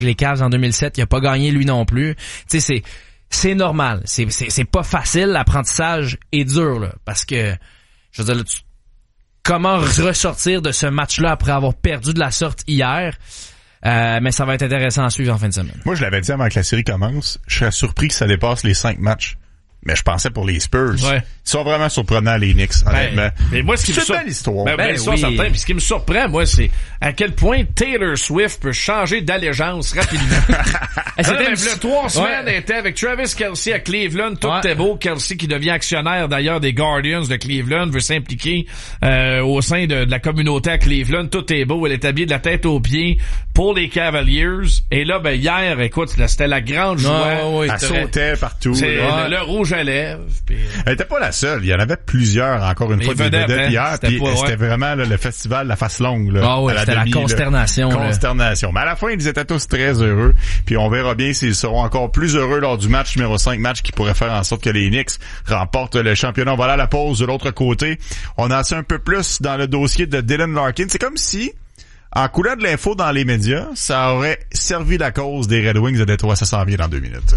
les Cavs en 2007, il a pas gagné lui non plus. Tu sais, c'est normal. C'est pas facile, l'apprentissage est dur, là, parce que, je veux dire, là, comment ressortir de ce match-là après avoir perdu de la sorte hier? Mais ça va être intéressant à suivre en fin de semaine. Moi, je l'avais dit avant que la série commence, je serais surpris que ça dépasse les 5 matchs. Mais je pensais pour les Spurs. Ouais. Ils sont vraiment surprenants, les Knicks, honnêtement. Mais moi, c'est une belle histoire. Bien sûr, certain. Puis ce qui me surprend, moi, c'est à quel point Taylor Swift peut changer d'allégeance rapidement. Le 3 semaines, elle était avec Travis Kelce à Cleveland. Tout était beau. Kelce, qui devient actionnaire, d'ailleurs, des Guardians de Cleveland, veut s'impliquer au sein de la communauté à Cleveland. Tout est beau. Elle est habillée de la tête aux pieds pour les Cavaliers. Et là, hier, écoute, là, c'était la grande joie. Elle sautait partout. Le rouge à lèvres. Elle était pas la seule. Il y en avait plusieurs, encore une fois, des vedettes hier. Puis c'était vraiment là, le festival la face longue. Là, c'était la consternation. Consternation. Mais à la fin, ils étaient tous très heureux. Puis on verra bien s'ils seront encore plus heureux lors du match numéro 5, match qui pourrait faire en sorte que les Knicks remportent le championnat. On va aller à la pause de l'autre côté. On en sait un peu plus dans le dossier de Dylan Larkin. C'est comme si, en coulant de l'info dans les médias, ça aurait servi la cause des Red Wings de Détroit. Ça s'en vient dans 2 minutes.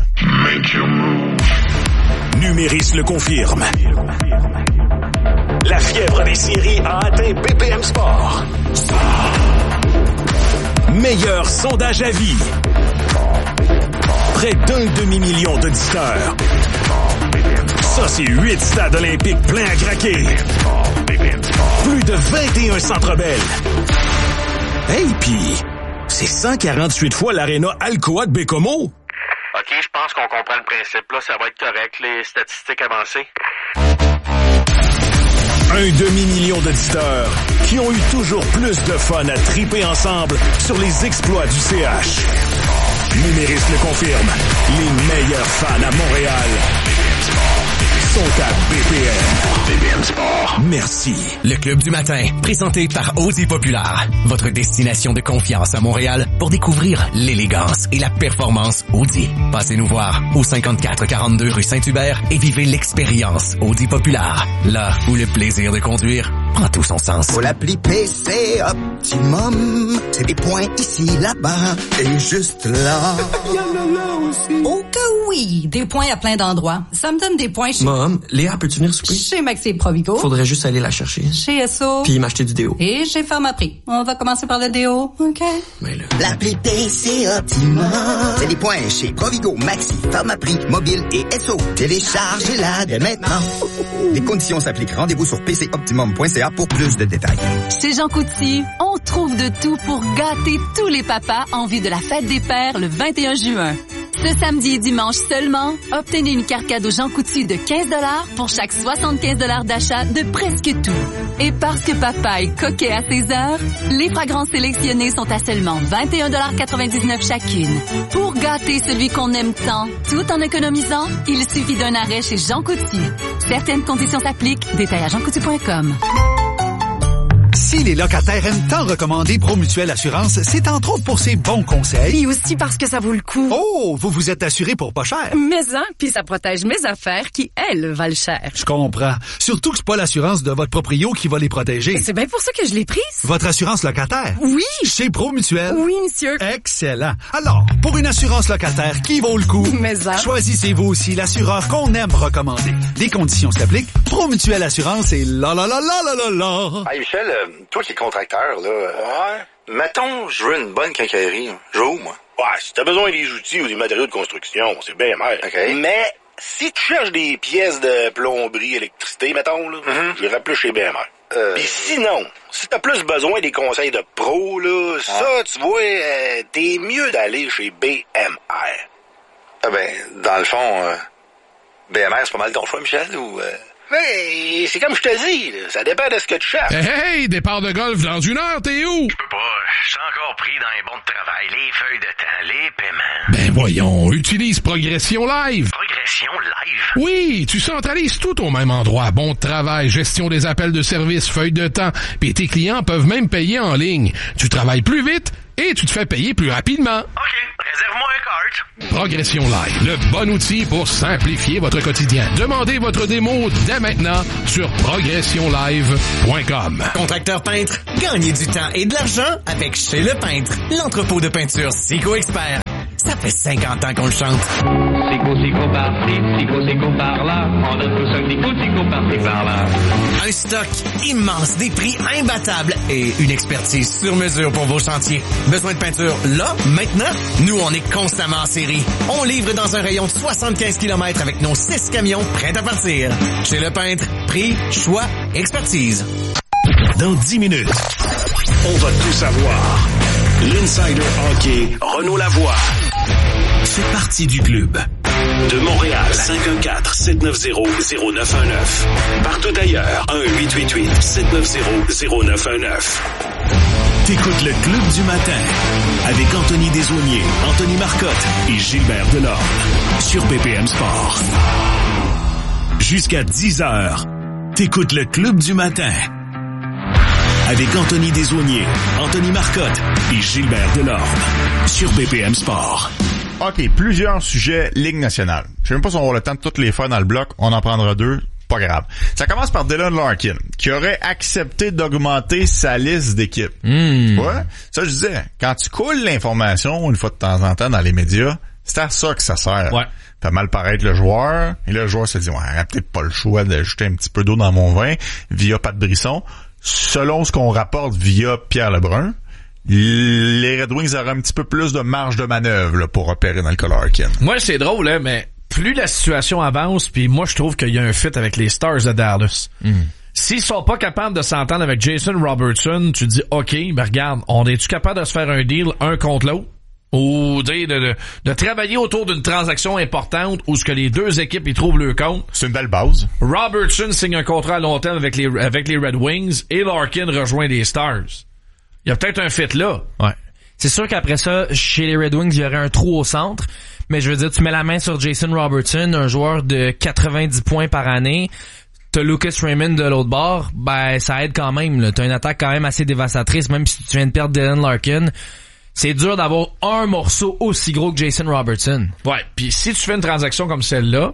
Numéris le confirme. La fièvre des séries a atteint BPM Sport. Meilleur sondage à vie. Près d'un demi-million d'auditeurs. Ça, c'est 8 stades olympiques pleins à craquer. Plus de 21 centres belles. Hey, pis c'est 148 fois l'aréna Alcoa de Bécomo. OK, je pense qu'on comprend le principe. Là, ça va être correct, les statistiques avancées. Un demi-million d'auditeurs qui ont eu toujours plus de fun à triper ensemble sur les exploits du CH. Numéris le confirme. Les meilleurs fans à Montréal sont à BPM Sport. Merci. Le Club du matin, présenté par Audi Populaire. Votre destination de confiance à Montréal pour découvrir l'élégance et la performance Audi. Passez nous voir au 5442 rue Saint-Hubert et vivez l'expérience Audi Populaire. Là où le plaisir de conduire prend tout son sens. Pour l'appli PC Optimum, c'est des points ici, là-bas et juste là. Oh que oui, des points à plein d'endroits. Ça me donne des points chez... Mom, Léa, peux-tu venir souper? Chez Maxi Provigo. Faudrait juste aller la chercher. Chez Esso. Puis m'acheter du déo. Et chez Pharmaprix. On va commencer par le déo, OK? Mais là... L'appli PC Optimum, c'est des points chez Provigo, Maxi, Pharmaprix, Mobile et Esso. Téléchargez-la dès maintenant. Les conditions s'appliquent. Rendez-vous sur pcoptimum.ca pour plus de détails. Chez Jean Coutu, on trouve de tout pour gâter tous les papas en vue de la fête des pères le 21 juin. Ce samedi et dimanche seulement, obtenez une carte cadeau Jean Coutu de 15 $ pour chaque 75 $ d'achat de presque tout. Et parce que papa est coquet à ses heures, les fragrances sélectionnées sont à seulement 21,99 $ chacune. Pour gâter celui qu'on aime tant, tout en économisant, il suffit d'un arrêt chez Jean Coutu. Certaines conditions s'appliquent. Détail à jeancoutu.com. Si les locataires aiment tant recommander Promutuelle Assurance, c'est entre autres pour ses bons conseils. Et aussi parce que ça vaut le coup. Oh, vous vous êtes assuré pour pas cher. Mais puis ça protège mes affaires qui, elles, valent cher. Je comprends. Surtout que c'est pas l'assurance de votre proprio qui va les protéger. C'est bien pour ça que je l'ai prise. Votre assurance locataire? Oui. Chez Promutuelle? Oui, monsieur. Excellent. Alors, pour une assurance locataire qui vaut le coup, choisissez-vous aussi l'assureur qu'on aime recommander. Les conditions s'appliquent. Promutuelle Assurance et la. Hey Michel, toi qui es contracteur, là, mettons, je veux une bonne quincaillerie. Je veux où, moi? Ouais, si t'as besoin des outils ou des matériaux de construction, c'est bien mer. OK. Mais si tu cherches des pièces de plomberie, électricité, mettons, là, j'irais plus chez BMR. Puis sinon, si t'as plus besoin des conseils de pro, là, ça, tu vois, t'es mieux d'aller chez BMR. Ah ben, dans le fond, BMR, c'est pas mal ton choix, Michel, ou... Mais c'est comme je te dis, là, ça dépend de ce que tu cherches. Hey, départ de golf dans 1 heure, t'es où? Je peux pas, je suis encore pris dans les bons de travail, les feuilles de temps, les paiements. Ben voyons, utilise Progression Live. Progression Live? Oui, tu centralises tout au même endroit. Bon de travail, gestion des appels de service, feuilles de temps, puis tes clients peuvent même payer en ligne. Tu travailles plus vite et tu te fais payer plus rapidement. OK, réserve-moi un kart. Progression Live, le bon outil pour simplifier votre quotidien. Demandez votre démo dès maintenant sur progressionlive.com. Contracteur peintre, gagnez du temps et de l'argent avec Chez Le Peintre, l'entrepôt de peinture Sico Expert. Ça fait 50 ans qu'on le chante. Sico par-ci, Sico par-là. On a tous un Sico par-ci, par-là. Un stock immense, des prix imbattables et une expertise sur mesure pour vos chantiers. Besoin de peinture là, maintenant? Nous, on est constamment en série. On livre dans un rayon de 75 km avec nos 6 camions prêts à partir. Chez Le Peintre, prix, choix, expertise. Dans 10 minutes, on va tout savoir. L'Insider Hockey, Renaud Lavoie, fait partie du club. De Montréal, 514-790-0919. Partout ailleurs, 1-888-790-0919. T'écoutes le Club du matin avec Anthony Desaulniers, Anthony Marcotte et Gilbert Delorme sur BPM Sport. Jusqu'à 10h, t'écoutes le Club du matin avec Anthony Desaulniers, Anthony Marcotte et Gilbert Delorme sur BPM Sport. OK, plusieurs sujets Ligue nationale. Je sais même pas si on va avoir le temps de toutes les faire dans le bloc. On en prendra 2. Pas grave. Ça commence par Dylan Larkin, qui aurait accepté d'augmenter sa liste d'équipes. Ouais. Ça, je disais, quand tu coules l'information une fois de temps en temps dans les médias, c'est à ça que ça sert. Ouais. Fait mal paraître le joueur, et là, le joueur se dit, ouais, on a peut-être pas le choix d'ajouter un petit peu d'eau dans mon vin via Pat Brisson. Selon ce qu'on rapporte via Pierre Lebrun, les Red Wings auraient un petit peu plus de marge de manœuvre là, pour opérer dans le cas Larkin. Moi, c'est drôle, hein, mais plus la situation avance, puis moi, je trouve qu'il y a un fit avec les Stars de Dallas. S'ils sont pas capables de s'entendre avec Jason Robertson, tu dis, OK, ben regarde, on est-tu capable de se faire un deal un contre l'autre? Ou de travailler autour d'une transaction importante où ce que les deux équipes y trouvent leur compte. C'est une belle base. Robertson signe un contrat à long terme avec les Red Wings et Larkin rejoint les Stars. Il y a peut-être un fit là. Ouais. C'est sûr qu'après ça, chez les Red Wings, il y aurait un trou au centre. Mais je veux dire, tu mets la main sur Jason Robertson, un joueur de 90 points par année. T'as Lucas Raymond de l'autre bord. Ben, ça aide quand même, là. T'as une attaque quand même assez dévastatrice, même si tu viens de perdre Dylan Larkin. C'est dur d'avoir un morceau aussi gros que Jason Robertson. Ouais, puis si tu fais une transaction comme celle-là,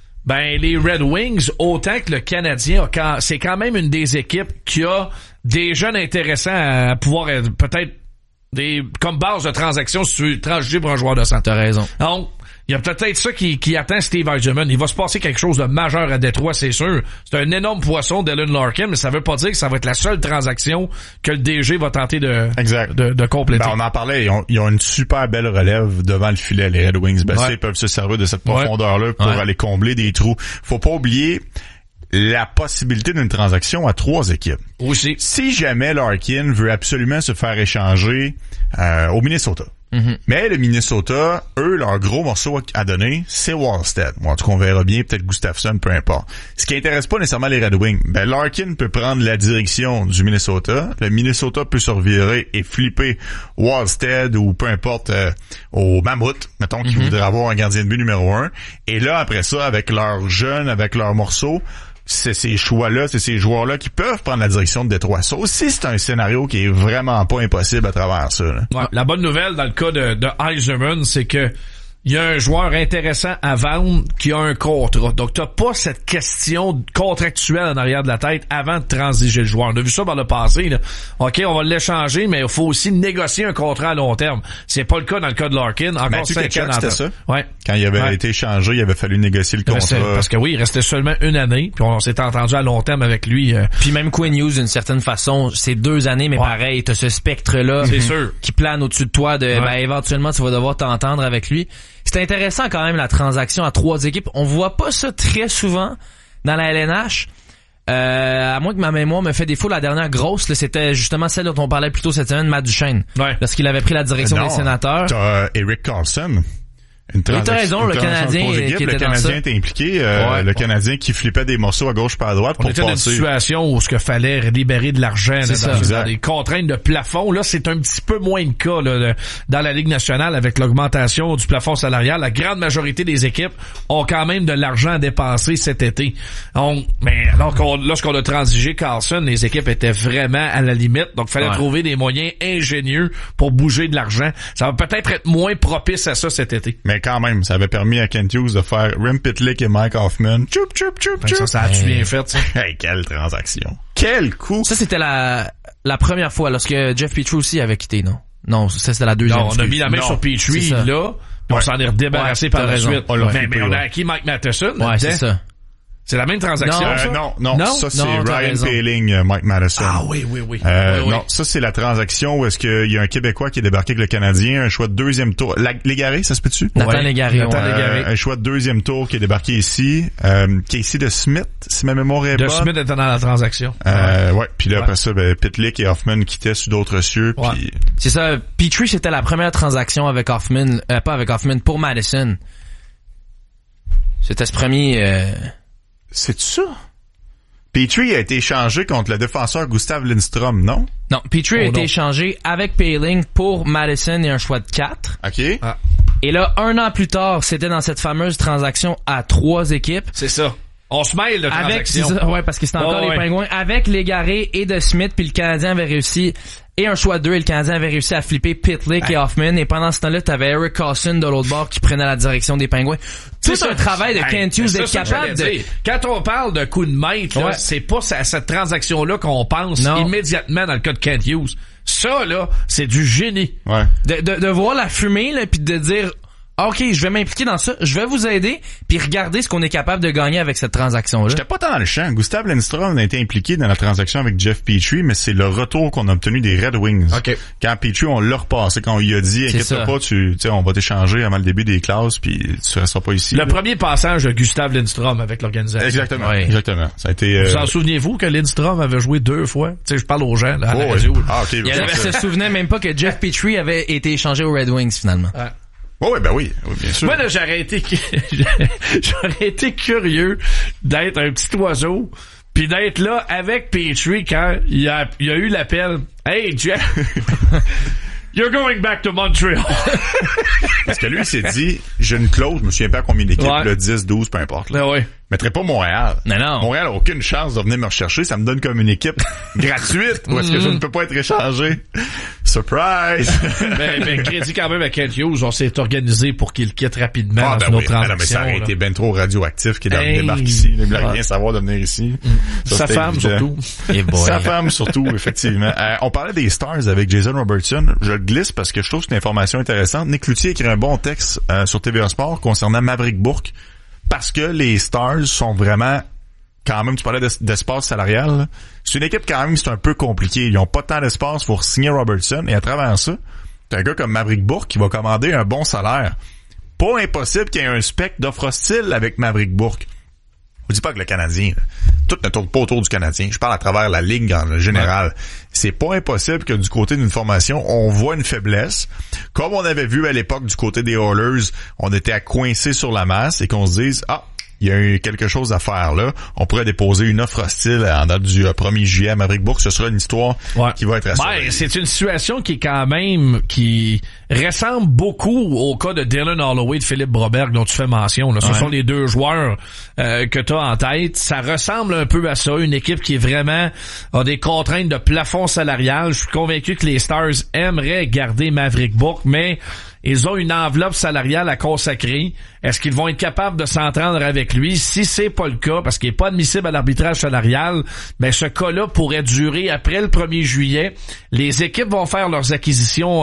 ben les Red Wings, autant que le Canadien, c'est quand même une des équipes qui a des jeunes intéressants à pouvoir peut-être comme base de transaction si tu veux transiger pour un joueur de centre. T'as raison. Donc, il y a peut-être ça qui attend Steve Yzerman. Il va se passer quelque chose de majeur à Détroit, c'est sûr. C'est un énorme poisson, Dylan Larkin, mais ça veut pas dire que ça va être la seule transaction que le DG va tenter de compléter. Ben, on en parlait, ils ont une super belle relève devant le filet, les Red Wings. Ben, ils peuvent se servir de cette profondeur-là pour aller combler des trous. Faut pas oublier la possibilité d'une transaction à 3 équipes. Aussi. Si jamais Larkin veut absolument se faire échanger au Minnesota. Mais le Minnesota, eux, leur gros morceau à donner, c'est Wallstead. Bon, en tout cas, on verra bien, peut-être Gustafsson, peu importe. Ce qui intéresse pas nécessairement les Red Wings, ben Larkin peut prendre la direction du Minnesota. Le Minnesota peut se revirer et flipper Wallstead ou peu importe au Mammouth, mettons, qui voudrait avoir un gardien de but numéro 1. Et là, après ça, avec leurs jeunes, avec leurs morceaux, c'est ces choix-là, c'est ces joueurs-là qui peuvent prendre la direction de Détroit. Ça aussi, c'est un scénario qui est vraiment pas impossible à travers ça. Là. Ouais, la bonne nouvelle dans le cas de Yzerman, c'est que il y a un joueur intéressant à vendre qui a un contrat. Donc, t'as pas cette question contractuelle en arrière de la tête avant de transiger le joueur. On a vu ça par le passé, là. OK, on va l'échanger, mais il faut aussi négocier un contrat à long terme. C'est pas le cas dans le cas de Larkin. Encore 5 ans. C'était ça? Ouais. Quand il avait été échangé, il avait fallu négocier le contrat. Parce que oui, il restait seulement 1 année, puis on s'est entendu à long terme avec lui. Puis même Quinn Hughes, d'une certaine façon, c'est 2 années, mais pareil, t'as ce spectre-là c'est sûr. Qui plane au-dessus de toi ben éventuellement, tu vas devoir t'entendre avec lui. C'est intéressant quand même la transaction à 3 équipes. On voit pas ça très souvent dans la LNH. À moins que ma mémoire me fait défaut, la dernière grosse, là, c'était justement celle dont on parlait plus tôt cette semaine, Matt Duchene. Ouais. Lorsqu'il avait pris la direction des Sénateurs. T'as Erik Karlsson. t'as raison, le Canadien qui était le Canadien était impliqué, le Canadien qui flippait des morceaux à gauche pas à droite on pour était passer. Dans une situation où ce qu'il fallait libérer de l'argent dans des contraintes de plafond. Là, c'est un petit peu moins le cas là, dans la Ligue nationale avec l'augmentation du plafond salarial. La grande majorité des équipes ont quand même de l'argent à dépenser cet été. Mais lorsqu'on a transigé Karlsson, les équipes étaient vraiment à la limite. Donc, il fallait trouver des moyens ingénieux pour bouger de l'argent. Ça va peut-être être moins propice à ça cet été. Mais quand même, ça avait permis à Kent Hughes de faire Rem Pitlick et Mike Hoffman. Ça a-tu bien fait, ça? Hey, quelle transaction. Quel coup. Ça, c'était la première fois lorsque Jeff Petrie aussi avait quitté, non? Non, ça, c'était la deuxième. Non, on a mis la main sur Petrie, là. On s'en est redébarrassé par la suite. Mais on a acquis Mike Matheson. Ouais, c'est ça. C'est la même transaction, non, ça c'est Ryan Poehling, Mike Matheson. Ah oui. Non, ça c'est la transaction où est-ce qu'il y a un Québécois qui est débarqué avec le Canadien, un choix de deuxième tour. Légaré, ça se peut-tu? Nathan Légaré. Un choix de deuxième tour qui est débarqué ici. Casey de Smith, si ma mémoire est bonne. De Smith était dans la transaction. Puis là après ça, Pitlick et Hoffman quittaient sur d'autres cieux. Puis c'est ça. Petrie, c'était la première transaction avec Hoffman, pas avec Hoffman, pour Madison. C'était ce premier. C'est ça? Petrie a été échangé contre le défenseur Gustav Lindstrom, non? Non, Petrie a été échangé avec Poehling pour Madison et un choix de 4. OK. Et là, 1 an plus tard, c'était dans cette fameuse transaction à 3 équipes. C'est ça. On se mêle de transaction. Parce que c'était encore les Pingouins. Avec Légaré et de Smith, puis le Canadien avait réussi, et un choix de 2, et le Canadien avait réussi à flipper Pitlick et Hoffman, et pendant ce temps-là, t'avais Eric Carlson de l'autre bord qui prenait la direction des Pingouins. C'est un travail de Kent Hughes d'être capable de... Quand on parle de coup de maître, là, c'est pas à cette transaction-là qu'on pense immédiatement dans le cas de Kent Hughes. Ça, là, c'est du génie. Ouais. De voir la fumée, là, puis de dire... OK, je vais m'impliquer dans ça, je vais vous aider, puis regardez ce qu'on est capable de gagner avec cette transaction-là. J'étais pas tant dans le champ. Gustav Lindstrom a été impliqué dans la transaction avec Jeff Petrie, mais c'est le retour qu'on a obtenu des Red Wings. Okay. Quand Petrie, on l'a repassé, quand on lui a dit, inquiète-toi pas, tu sais, on va t'échanger avant le début des classes, puis tu resteras pas ici. Le premier passage de Gustav Lindstrom avec l'organisation. Exactement. Oui. Exactement. Ça a été, Vous en souvenez-vous que Lindstrom avait joué 2 fois? Tu sais, je parle aux gens, là, à la radio. Ah, OK. Il se souvenait même pas que Jeff Petrie avait été échangé aux Red Wings, finalement. Oui, bien sûr. Moi, là, j'aurais été curieux d'être un petit oiseau puis d'être là avec Petrie quand il y a eu l'appel. Hey, Jeff, you're going back to Montreal. Parce que lui, il s'est dit, j'ai une clause, je me souviens pas combien d'équipes, là, 10, 12, peu importe. Là, Je mettrais pas Montréal. Non. Montréal a aucune chance de venir me rechercher. Ça me donne comme une équipe gratuite où est-ce que je ne peux pas être échangé. Surprise! Ben, crédit quand même à Kent Hughes. On s'est organisé pour qu'il quitte rapidement dans une autre transaction. Mais ça aurait été ben trop radioactif qu'il débarque ici. Il voulait rien savoir de venir ici. Sa femme, surtout. Sa femme, surtout, effectivement. On parlait des Stars avec Jason Robertson. Je le glisse parce que je trouve que c'est une information intéressante. Nick Cloutier écrit un bon texte sur TVA Sport concernant Maverick Bourque. Parce que les Stars sont vraiment, quand même, tu parlais d'espace salarial, là. C'est une équipe quand même, c'est un peu compliqué. Ils ont pas tant d'espace pour signer Robertson. Et à travers ça, t'as un gars comme Maverick Bourque qui va commander un bon salaire. Pas impossible qu'il y ait un spectre d'offre hostile avec Maverick Bourque. Je dis pas que le Canadien, là, tout ne tourne pas autour du Canadien. Je parle à travers la ligue en général. Ouais. C'est pas impossible que du côté d'une formation, on voit une faiblesse. Comme on avait vu à l'époque du côté des Oilers, on était à coincer sur la masse et qu'on se dise, il y a eu quelque chose à faire là. On pourrait déposer une offre hostile en date du 1er juillet à Maverick Bourque. Ce sera une histoire qui va être assez. C'est une situation qui est quand même, qui ressemble beaucoup au cas de Dylan Holloway et de Philippe Broberg dont tu fais mention. Là. Ce sont les 2 joueurs que tu as en tête. Ça ressemble un peu à ça. Une équipe qui est vraiment a des contraintes de plafond salarial. Je suis convaincu que les Stars aimeraient garder Maverick Bourque, mais ils ont une enveloppe salariale à consacrer. Est-ce qu'ils vont être capables de s'entendre avec lui? Si c'est pas le cas, parce qu'il est pas admissible à l'arbitrage salarial, ben ce cas-là pourrait durer après le 1er juillet. Les équipes vont faire leurs acquisitions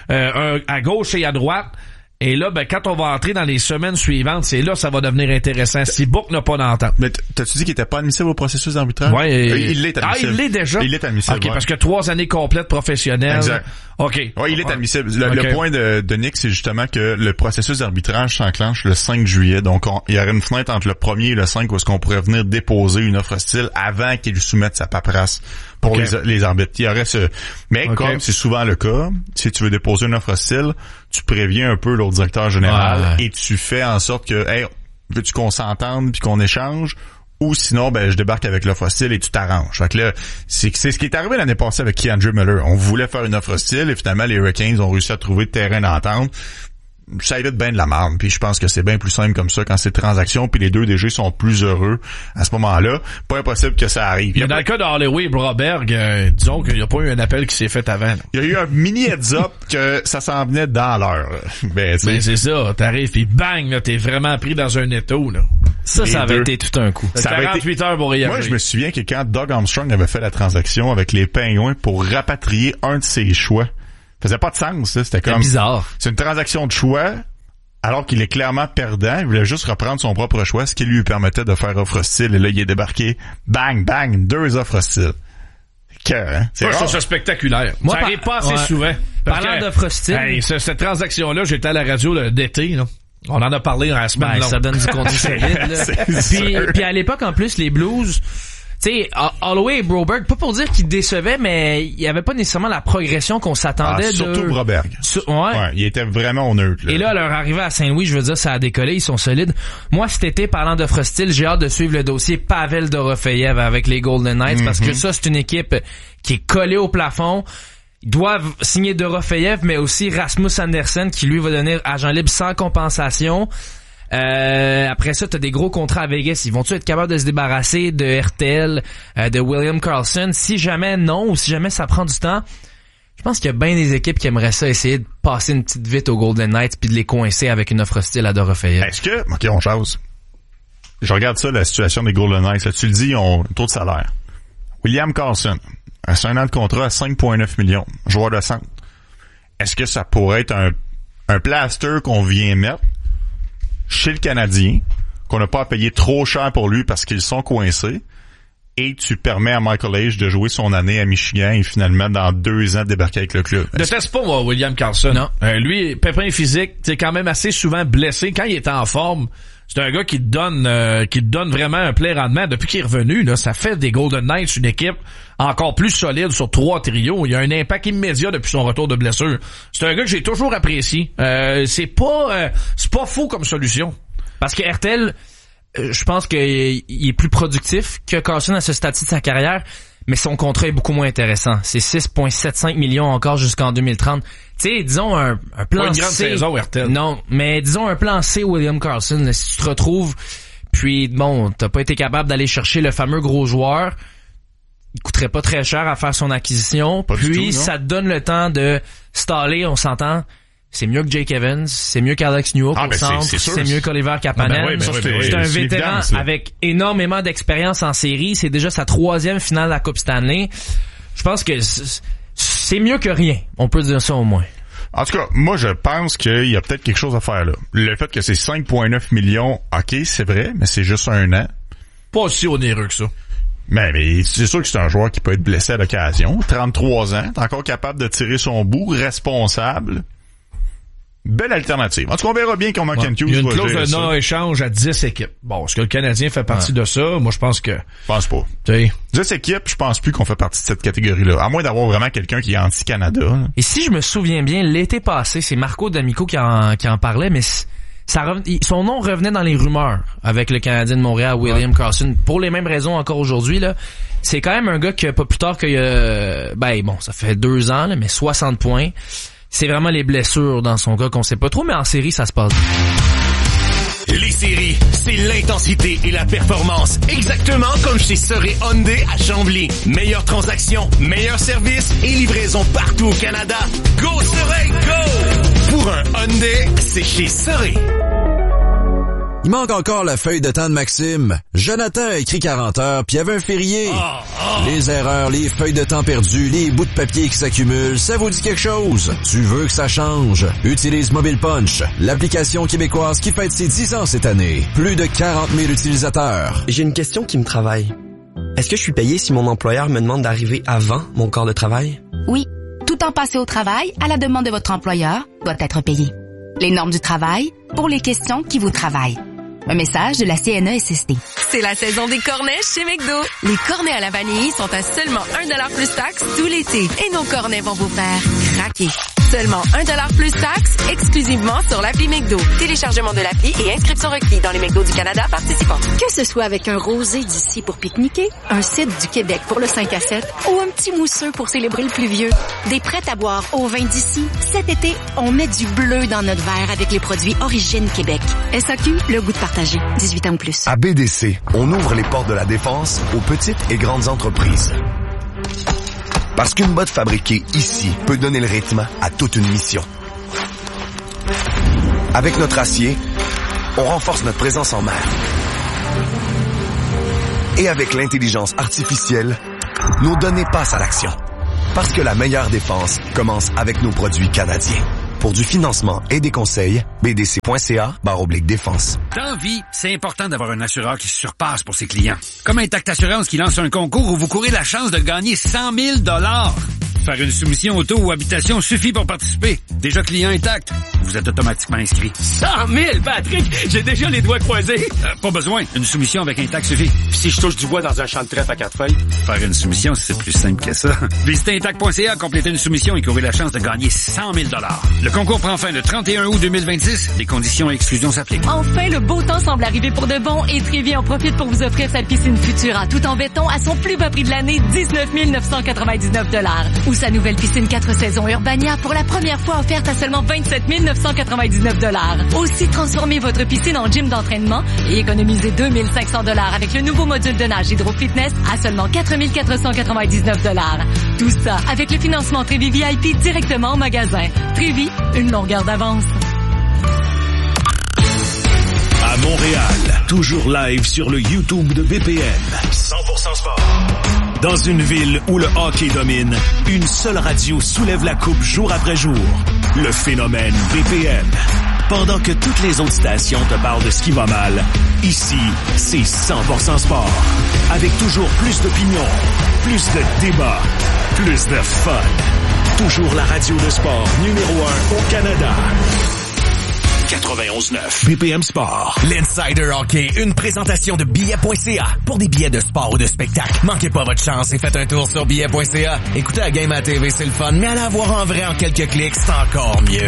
à gauche et à droite. Et là, ben, quand on va entrer dans les semaines suivantes, c'est là que ça va devenir intéressant. Si Bourque n'a pas d'entente. Mais t'as-tu dit qu'il était pas admissible au processus d'arbitrage? Ouais. Il l'est admissible. Il l'est déjà? Il est admissible. OK, parce que 3 années complètes professionnelles. Exact. OK. Ouais, il est admissible. Le point de Nick, c'est justement que le processus d'arbitrage s'enclenche le 5 juillet. Donc, il y aurait une fenêtre entre le 1er et le 5 où est-ce qu'on pourrait venir déposer une offre hostile avant qu'il soumette sa paperasse pour les arbitres. Il y aurait mais comme c'est souvent le cas, si tu veux déposer une offre hostile, tu préviens un peu l'autre directeur général et tu fais en sorte que, hey, veux-tu qu'on s'entende puis qu'on échange? Ou sinon, je débarque avec l'offre hostile et tu t'arranges. Fait que là, c'est ce qui est arrivé l'année passée avec Keandre Miller. On voulait faire une offre hostile et finalement, les Hurricanes ont réussi à trouver le terrain d'entente. Ça évite bien de la merde. Puis je pense que c'est bien plus simple comme ça quand c'est transaction puis les deux DG sont plus heureux à ce moment-là. Pas impossible que ça arrive. Dans le cas de Holloway et Broberg, disons qu'il n'y a pas eu un appel qui s'est fait avant. Là. Il y a eu un mini heads-up que ça s'en venait dans l'heure. Mais c'est ça. T'arrives puis bang, là, t'es vraiment pris dans un étau, là. Ça avait été tout un coup. Ça 48 heures pour y arriver. Moi, je me souviens que quand Doug Armstrong avait fait la transaction avec les Penguins pour rapatrier un de ses choix, ça faisait pas de sens, là. C'était comme... bizarre. C'est une transaction de choix, alors qu'il est clairement perdant. Il voulait juste reprendre son propre choix, ce qui lui permettait de faire offre hostile. Et là, il est débarqué. Bang, bang, 2 offres hostiles. C'est rare. Ça spectaculaire. Moi, ça arrive pas assez souvent. Parlant d'offres hostiles. Cette transaction-là, j'étais à la radio d'été, là. On en a parlé dans la semaine. Ça donne du contenu solide. Puis à l'époque, en plus, les Blues, tu sais, Holloway et Broberg, pas pour dire qu'ils décevaient, mais il y avait pas nécessairement la progression qu'on s'attendait surtout Broberg. Ouais, il était vraiment neutre. Et là, à leur arrivée à Saint-Louis, je veux dire, ça a décollé, ils sont solides. Moi, cet été, parlant d'offre hostile, j'ai hâte de suivre le dossier Pavel Dorofeyev avec les Golden Knights, parce que ça, c'est une équipe qui est collée au plafond. Ils doivent signer Dorofeyev, mais aussi Rasmus Andersen, qui lui va devenir agent libre sans compensation. Après ça, t'as des gros contrats à Vegas. Ils vont-tu être capables de se débarrasser de RTL, de William Karlsson? Si jamais non, ou si jamais ça prend du temps, je pense qu'il y a bien des équipes qui aimeraient ça, essayer de passer une petite vite aux Golden Knights puis de les coincer avec une offre hostile à Dorofeyev. Est-ce que... OK, on jase. Je regarde ça, la situation des Golden Knights. Là, tu le dis, ils ont un taux de salaire. William Karlsson, c'est un an de contrat à 5,9 millions. Joueur de centre. Est-ce que ça pourrait être un plaster qu'on vient mettre chez le Canadien, qu'on n'a pas à payer trop cher pour lui parce qu'ils sont coincés, et tu permets à Michael Age de jouer son année à Michigan et finalement, dans 2 ans, de débarquer avec le club? Ne teste pas, moi, William Karlsson. Non. Lui, pépin physique, c'est quand même assez souvent blessé. Quand il est en forme, c'est un gars qui te donne vraiment un plein rendement. Depuis qu'il est revenu, là, ça fait des Golden Knights une équipe encore plus solide sur 3 trios. Il y a un impact immédiat depuis son retour de blessure. C'est un gars que j'ai toujours apprécié. C'est pas faux comme solution. Parce que RTL, je pense qu'il est plus productif que Karlsson à ce stade-ci de sa carrière, mais son contrat est beaucoup moins intéressant. C'est 6,75 millions encore jusqu'en 2030. Tu sais, disons un plan pas une grande C. saison, RTL. Non, mais disons un plan C, William Karlsson, là, si tu te retrouves, puis bon, t'as pas été capable d'aller chercher le fameux gros joueur, il coûterait pas très cher à faire son acquisition, puis ça te donne le temps de staller, on s'entend. C'est mieux que Jake Evans, c'est mieux qu'Alex Newhook au centre, c'est mieux qu'Oliver Kapanen. C'est un vétéran avec énormément d'expérience en série. C'est déjà sa 3e finale de la Coupe Stanley. Je pense que c'est mieux que rien. On peut dire ça au moins. En tout cas, moi, je pense qu'il y a peut-être quelque chose à faire là. Le fait que c'est 5,9 millions, OK, c'est vrai, mais c'est juste 1 an. Pas aussi onéreux que ça. Mais c'est sûr que c'est un joueur qui peut être blessé à l'occasion. 33 ans, t'es encore capable de tirer son bout, responsable. Belle alternative. En tout cas, on verra bien comment Kent Hughes va gérer ça. Il y a une clause de non-échange à 10 équipes. Bon, est-ce que le Canadien fait partie de ça? Moi, je pense que... Je pense pas. 10 équipes, je pense plus qu'on fait partie de cette catégorie-là. À moins d'avoir vraiment quelqu'un qui est anti-Canada. Et si je me souviens bien, l'été passé, c'est Marco D'Amico qui en parlait, mais son nom revenait dans les rumeurs avec le Canadien de Montréal, William Karlsson, pour les mêmes raisons encore aujourd'hui, là. C'est quand même un gars qui, pas plus tard que, ça fait 2 ans, là, mais 60 points. C'est vraiment les blessures dans son cas qu'on sait pas trop, mais en série, ça se passe. Les séries, c'est l'intensité et la performance. Exactement comme chez Soré Hyundai à Chambly. Meilleure transaction, meilleur service et livraison partout au Canada. Go Soré, go! Pour un Hyundai, c'est chez Soré. Il manque encore la feuille de temps de Maxime. Jonathan a écrit 40 heures, puis il y avait un férié. Les erreurs, les feuilles de temps perdues, les bouts de papier qui s'accumulent, ça vous dit quelque chose? Tu veux que ça change? Utilise Mobile Punch, l'application québécoise qui fête ses 10 ans cette année. Plus de 40 000 utilisateurs. J'ai une question qui me travaille. Est-ce que je suis payé si mon employeur me demande d'arriver avant mon quart de travail? Oui. Tout temps passé au travail, à la demande de votre employeur, doit être payé. Les normes du travail, pour les questions qui vous travaillent. Un message de la CNESST. C'est la saison des cornets chez McDo. Les cornets à la vanille sont à seulement 1$ plus taxe tout l'été. Et nos cornets vont vous faire craquer. Seulement 1$ plus taxe, exclusivement sur l'appli McDo. Téléchargement de l'appli et inscription requis dans les McDo du Canada participants. Que ce soit avec un rosé d'ici pour pique-niquer, un cidre du Québec pour le 5 à 7 ou un petit mousseux pour célébrer le pluvieux, des prêts à boire au vin d'ici, cet été, on met du bleu dans notre verre avec les produits Origine Québec. SAQ, le goût de partager. 18 ans ou plus. À BDC, on ouvre les portes de la défense aux petites et grandes entreprises. Parce qu'une botte fabriquée ici peut donner le rythme à toute une mission. Avec notre acier, on renforce notre présence en mer. Et avec l'intelligence artificielle, nos données passent à l'action. Parce que la meilleure défense commence avec nos produits canadiens. Pour du financement et des conseils, bdc.ca/défense. Dans la vie, c'est important d'avoir un assureur qui se surpasse pour ses clients. Comme Intact Assurance qui lance un concours où vous courez la chance de gagner 100 000 $. Faire une soumission auto ou habitation suffit pour participer. Déjà client Intact, vous êtes automatiquement inscrit. 100 000, Patrick! J'ai déjà les doigts croisés. Pas besoin, une soumission avec Intact suffit. Puis si je touche du bois dans un champ de trèfle à 4 feuilles? Faire une soumission, c'est plus simple que ça. Visitez Intact.ca, complétez une soumission et courez la chance de gagner 100 000 $. Le concours prend fin le 31 août 2026. Les conditions et exclusions s'appliquent. Enfin, le beau temps semble arriver pour de bon et Trévi en profite pour vous offrir sa piscine Futura tout en béton à son plus bas prix de l'année, 19 999 $. Ou sa nouvelle piscine 4 saisons Urbania pour la première fois offerte à seulement 27 999 $. Aussi, transformez votre piscine en gym d'entraînement et économisez 2 500 $ avec le nouveau module de nage Hydro Fitness à seulement 4 499 $. Tout ça avec le financement Trévi VIP directement au magasin. Trévi, une longueur d'avance. À Montréal, toujours live sur le YouTube de BPM. 100% sport. Dans une ville où le hockey domine, une seule radio soulève la coupe jour après jour. Le phénomène BPM. Pendant que toutes les autres stations te parlent de ce qui va mal, ici, c'est 100% sport. Avec toujours plus d'opinions, plus de débats, plus de fun. Toujours la radio de sport numéro 1 au Canada. 91.9 BPM Sport. L'Insider Hockey, une présentation de billets.ca. Pour des billets de sport ou de spectacle, manquez pas votre chance et faites un tour sur billets.ca. Écoutez la game à TV, c'est le fun, mais allez la voir en vrai en quelques clics, c'est encore mieux.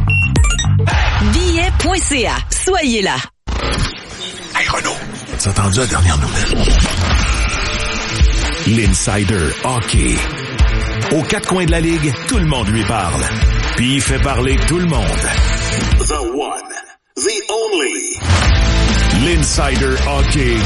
Billets.ca. Soyez là. Hey Renaud, t'as entendu la dernière nouvelle? L'Insider Hockey. Aux quatre coins de la ligue, tout le monde lui parle. Puis il fait parler tout le monde. The one, the only. L'Insider Hockey.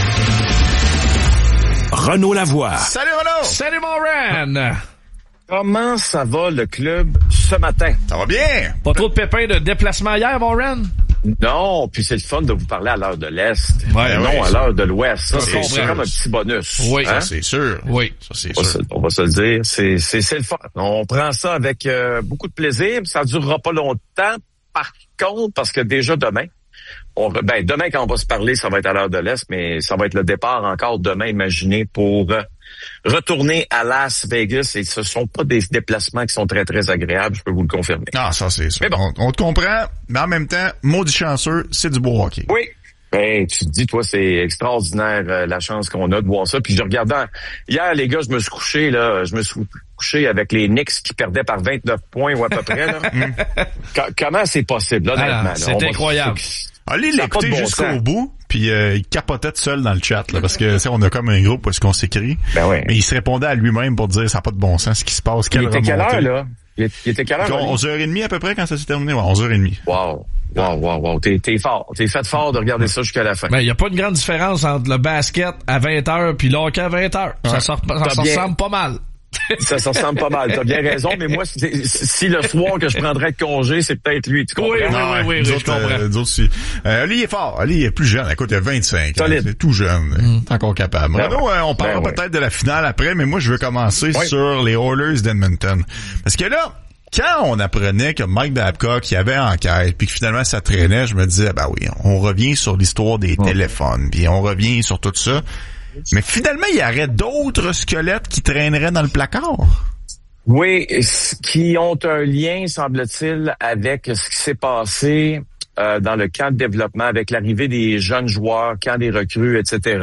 Renaud Lavoie. Salut Renaud! Salut mon Ren! Comment ça va le club ce matin? Ça va bien! Pas trop de pépins de déplacement hier, mon Ren? Non, puis c'est le fun de vous parler à l'heure de l'Est. Ouais, non à l'heure de l'Ouest. Ça, c'est comme un petit bonus. Oui, hein? Ça c'est sûr. Oui, ça c'est sûr. On va se le dire. C'est le fun. On prend ça avec beaucoup de plaisir. Ça durera pas longtemps. Par contre, parce que déjà demain, demain quand on va se parler, ça va être à l'heure de l'Est, mais ça va être le départ encore demain, imaginé, pour retourner à Las Vegas. Et ce sont pas des déplacements qui sont très, très agréables, je peux vous le confirmer. Ah, ça c'est sûr. Mais bon. On te comprend, mais en même temps, maudit chanceux, c'est du beau hockey. Oui. Ben, tu te dis, toi, c'est extraordinaire la chance qu'on a de voir ça. Puis je regardais hier, les gars, je me suis couché avec les Knicks qui perdaient par 29 points ou à peu près. Là. Comment c'est possible, honnêtement? C'est incroyable. Allez l'écouter jusqu'au bout, puis il capotait tout seul dans le chat, là, parce que on a comme un groupe où est-ce qu'on s'écrit. Ben oui. Mais il se répondait à lui-même pour dire ça n'a pas de bon sens ce qui se passe. Il était quelle heure, là? Il était quelle heure? 11h30 à peu près quand ça s'est terminé. Ouais, 11h30. Wow. T'es fort. T'es fait fort de regarder ça jusqu'à la fin. Ben, y a pas une grande différence entre le basket à 20h puis le hockey à 20h. Ça s'en ressemble pas mal. Ça ressemble pas mal. T'as bien raison, mais moi, si le soir que je prendrais de congé, c'est peut-être lui. Tu comprends? Oui, je comprends. Nous aussi. Ali il est fort. Ali est plus jeune. Écoute, il a 25 ans. C'est tout jeune. T'es encore capable. On parlera peut-être de la finale après, mais moi, je veux commencer sur les Oilers d'Edmonton. Parce que là, quand on apprenait que Mike Babcock, il y avait enquête, puis que finalement ça traînait, je me disais, on revient sur l'histoire des téléphones, puis on revient sur tout ça. Mais finalement, il y aurait d'autres squelettes qui traîneraient dans le placard. Oui, qui ont un lien, semble-t-il, avec ce qui s'est passé dans le camp de développement avec l'arrivée des jeunes joueurs, camp des recrues, etc.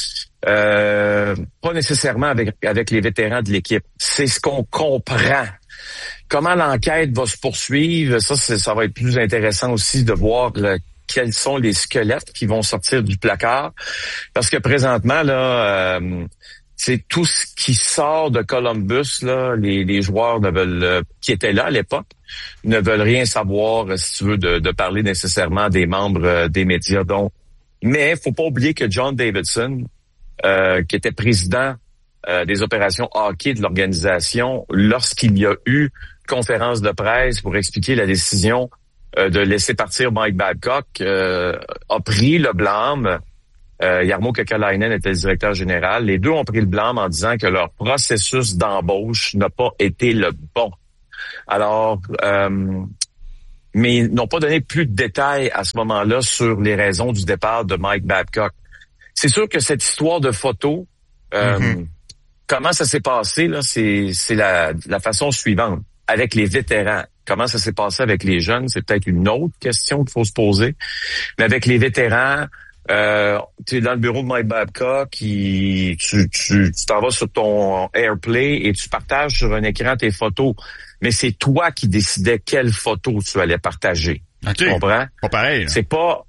Pas nécessairement avec les vétérans de l'équipe. C'est ce qu'on comprend. Comment l'enquête va se poursuivre, ça va être plus intéressant aussi de voir quels sont les squelettes qui vont sortir du placard. Parce que présentement, là, c'est tout ce qui sort de Columbus, là, les joueurs ne veulent qui étaient là à l'époque, ne veulent rien savoir, si tu veux, de parler nécessairement des membres des médias. Donc, mais faut pas oublier que John Davidson, qui était président des opérations hockey de l'organisation, lorsqu'il y a eu conférence de presse pour expliquer la décision de laisser partir Mike Babcock, a pris le blâme. Jarmo Kekalainen était le directeur général. Les deux ont pris le blâme en disant que leur processus d'embauche n'a pas été le bon. Alors, mais ils n'ont pas donné plus de détails à ce moment-là sur les raisons du départ de Mike Babcock. C'est sûr que cette histoire de photos, comment ça s'est passé, là, c'est la façon suivante. Avec les vétérans, comment ça s'est passé avec les jeunes, c'est peut-être une autre question qu'il faut se poser. Mais avec les vétérans, tu es dans le bureau de Mike Babcock, tu t'en vas sur ton AirPlay et tu partages sur un écran tes photos. Mais c'est toi qui décidais quelles photos tu allais partager. Okay. Tu comprends? Pas pareil. C'est pas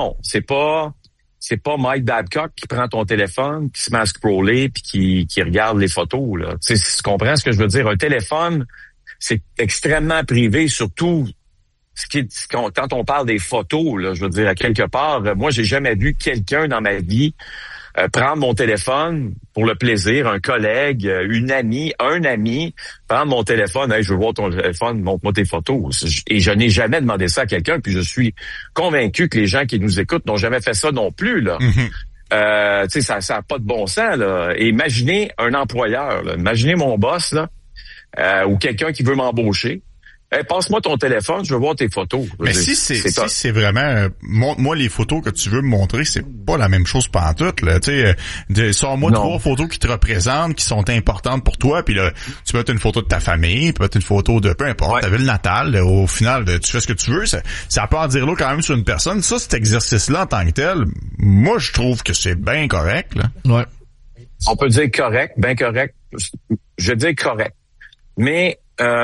Mike Babcock qui prend ton téléphone, qui se met à scroller puis qui regarde les photos, là. Tu comprends ce que je veux dire? Un téléphone, c'est extrêmement privé, surtout quand on parle des photos, là, je veux dire, à quelque part, moi, j'ai jamais vu quelqu'un dans ma vie prendre mon téléphone pour le plaisir, un collègue, un ami, prendre mon téléphone, hey, je veux voir ton téléphone, montre-moi tes photos. Et je n'ai jamais demandé ça à quelqu'un, puis je suis convaincu que les gens qui nous écoutent n'ont jamais fait ça non plus, là. Tu sais, ça n'a pas de bon sens, là. Et imaginez un employeur, là. Imaginez mon boss, là, ou quelqu'un qui veut m'embaucher. Hey, passe-moi ton téléphone, je veux voir tes photos. Mais si c'est vraiment montre-moi les photos que tu veux me montrer, c'est pas la même chose pantoute, là. Tu sais, sors-moi 3 photos qui te représentent, qui sont importantes pour toi, puis là, tu peux mettre une photo de ta famille, puis mettre une photo de peu importe ta ville natale. Là, au final, tu fais ce que tu veux. Ça peut en dire là quand même sur une personne. Ça, cet exercice-là en tant que tel, moi je trouve que c'est bien correct, là. Ouais. On peut dire correct, bien correct. Je veux dire correct. Mais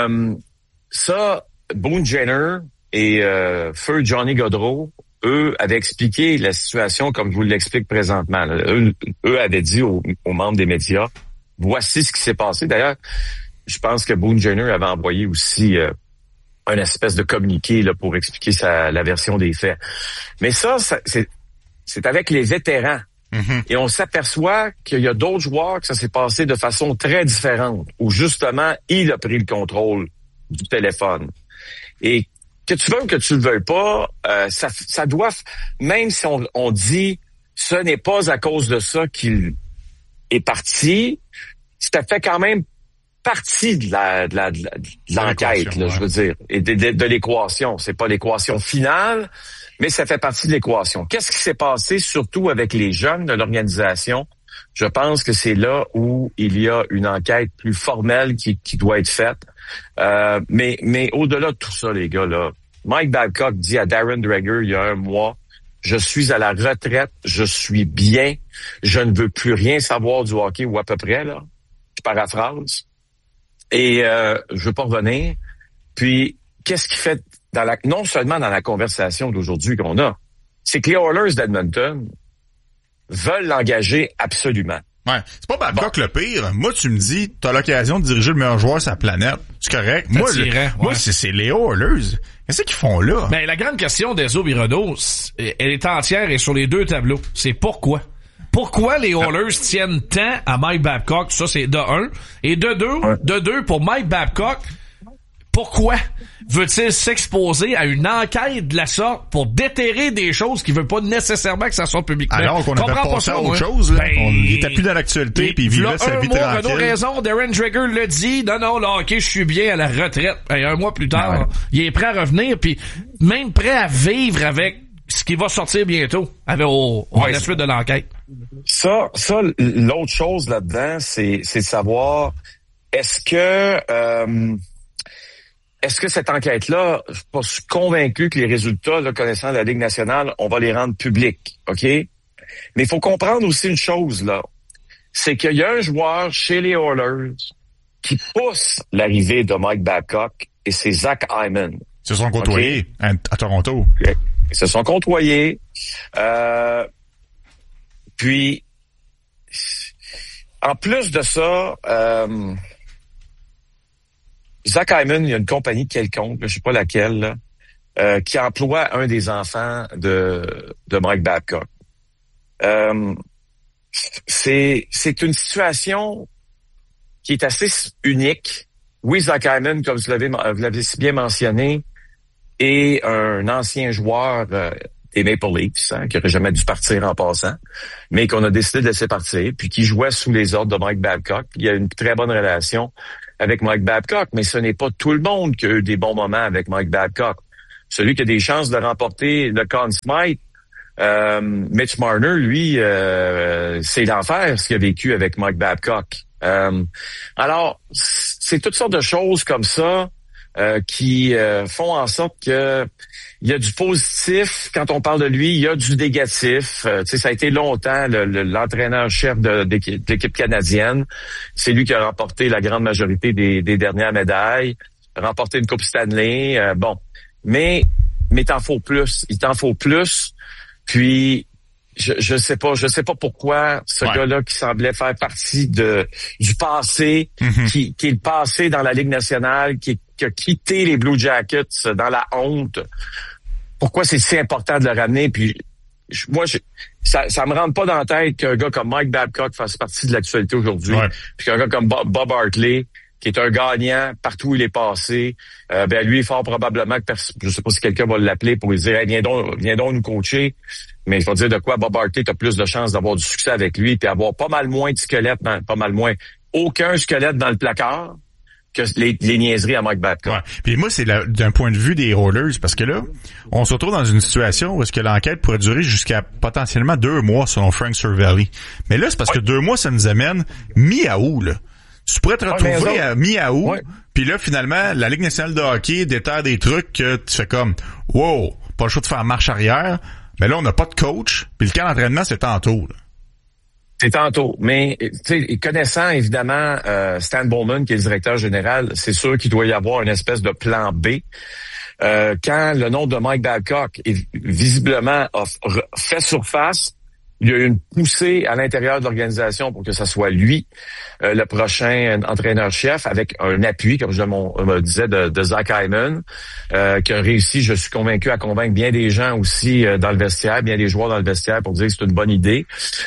ça, Boone Jenner et Feu Johnny Gaudreau, eux, avaient expliqué la situation comme je vous l'explique présentement. Eux avaient dit aux membres des médias, voici ce qui s'est passé. D'ailleurs, je pense que Boone Jenner avait envoyé aussi un espèce de communiqué là, pour expliquer la version des faits. Mais ça c'est avec les vétérans. Et on s'aperçoit qu'il y a d'autres joueurs que ça s'est passé de façon très différente, où justement, il a pris le contrôle du téléphone. Et que tu veux ou que tu le veuilles pas, ça doit, même si on dit ce n'est pas à cause de ça qu'il est parti, ça fait quand même partie de l'enquête, là, je veux dire, et de l'équation. C'est pas l'équation finale, mais ça fait partie de l'équation. Qu'est-ce qui s'est passé, surtout avec les jeunes de l'organisation? Je pense que c'est là où il y a une enquête plus formelle qui doit être faite. Mais au-delà de tout ça, les gars, là, Mike Babcock dit à Darren Dreger il y a 1 mois, je suis à la retraite, je suis bien, je ne veux plus rien savoir du hockey, ou à peu près, là. Je paraphrase. Et je veux pas revenir. Puis, qu'est-ce qui fait non seulement dans la conversation d'aujourd'hui qu'on a, c'est que les Oilers d'Edmonton veulent l'engager absolument. Ouais, c'est pas Babcock le pire. Moi, tu me dis, t'as l'occasion de diriger le meilleur joueur sur la planète. C'est correct. Moi, c'est les Oilers. Qu'est-ce qu'ils font là? Ben, la grande question d'Ezzo Birodeau, elle est entière et sur les 2 tableaux. C'est pourquoi? Pourquoi les Oilers tiennent tant à Mike Babcock? Ça, c'est de 1. Et de 2, pour Mike Babcock, pourquoi veut-il s'exposer à une enquête de la sorte pour déterrer des choses qu'il veut pas nécessairement que ça sorte publiquement? Alors qu'on avait passé à autre chose, là. Il était plus dans l'actualité puis il vivait sa vie tranquille. Renaud raison, Darren Dreger le dit. Non, là, ok, je suis bien à la retraite. Et 1 mois plus tard, il est prêt à revenir puis même prêt à vivre avec ce qui va sortir bientôt avec la suite de l'enquête. Ça, l'autre chose là-dedans, c'est de savoir est-ce que est-ce que cette enquête-là, je suis pas convaincu que les résultats, là, connaissant la Ligue nationale, on va les rendre publics, OK? Mais il faut comprendre aussi une chose, là. C'est qu'il y a un joueur chez les Oilers qui pousse l'arrivée de Mike Babcock, et c'est Zach Hyman. Ils se sont côtoyés à Toronto. Ils se sont côtoyés. Puis, en plus de ça, Zach Hyman, il y a une compagnie quelconque, je sais pas laquelle, là, qui emploie un des enfants de Mike Babcock. C'est une situation qui est assez unique. Oui, Zach Hyman, comme vous l'avez si bien mentionné, est un ancien joueur des Maple Leafs, qui aurait jamais dû partir en passant, mais qu'on a décidé de laisser partir, puis qui jouait sous les ordres de Mike Babcock. Il y a une très bonne relation avec Mike Babcock, mais ce n'est pas tout le monde qui a eu des bons moments avec Mike Babcock. Celui qui a des chances de remporter le Conn Smythe, Mitch Marner, lui, c'est l'enfer ce qu'il a vécu avec Mike Babcock. Alors, c'est toutes sortes de choses comme ça qui font en sorte que il y a du positif quand on parle de lui, il y a du négatif. Ça a été longtemps l'entraîneur-chef de l'équipe canadienne. C'est lui qui a remporté la grande majorité des dernières médailles, remporté une Coupe Stanley. Mais il t'en faut plus. Il t'en faut plus. Puis je sais pas pourquoi ce gars-là qui semblait faire partie du passé, qui est le passé dans la Ligue nationale, qui a quitté les Blue Jackets dans la honte. Pourquoi c'est si important de le ramener? Puis ça me rentre pas dans la tête qu'un gars comme Mike Babcock fasse partie de l'actualité aujourd'hui. Puis qu'un gars comme Bob Hartley, qui est un gagnant partout où il est passé, lui, fort probablement que je sais pas si quelqu'un va l'appeler pour lui dire hey, viens donc nous coacher. Mais je vais dire de quoi Bob Hartley a plus de chances d'avoir du succès avec lui puis avoir pas mal moins de squelettes, aucun squelette dans le placard que les niaiseries à Mike Babcock. Ouais. Puis moi, c'est d'un point de vue des Oilers, parce que là, on se retrouve dans une situation où est-ce que l'enquête pourrait durer jusqu'à potentiellement 2 mois selon Frank Cervelli. Mais là, c'est parce que 2 mois, ça nous amène mi-août, là. Tu pourrais te retrouver à mi-août, puis là, finalement, la Ligue nationale de hockey déterre des trucs que tu fais comme « Wow, pas le choix de faire marche arrière », mais là, on n'a pas de coach, puis le camp d'entraînement, c'est tantôt, là. C'est tantôt, mais connaissant évidemment Stan Bowman, qui est le directeur général, c'est sûr qu'il doit y avoir une espèce de plan B. Quand le nom de Mike Babcock est visiblement fait surface, il y a eu une poussée à l'intérieur de l'organisation pour que ça soit lui, le prochain entraîneur-chef, avec un appui, comme je me disais, de Zach Hyman, qui a réussi, je suis convaincu, à convaincre bien des gens aussi dans le vestiaire, bien des joueurs dans le vestiaire pour dire que c'est une bonne idée,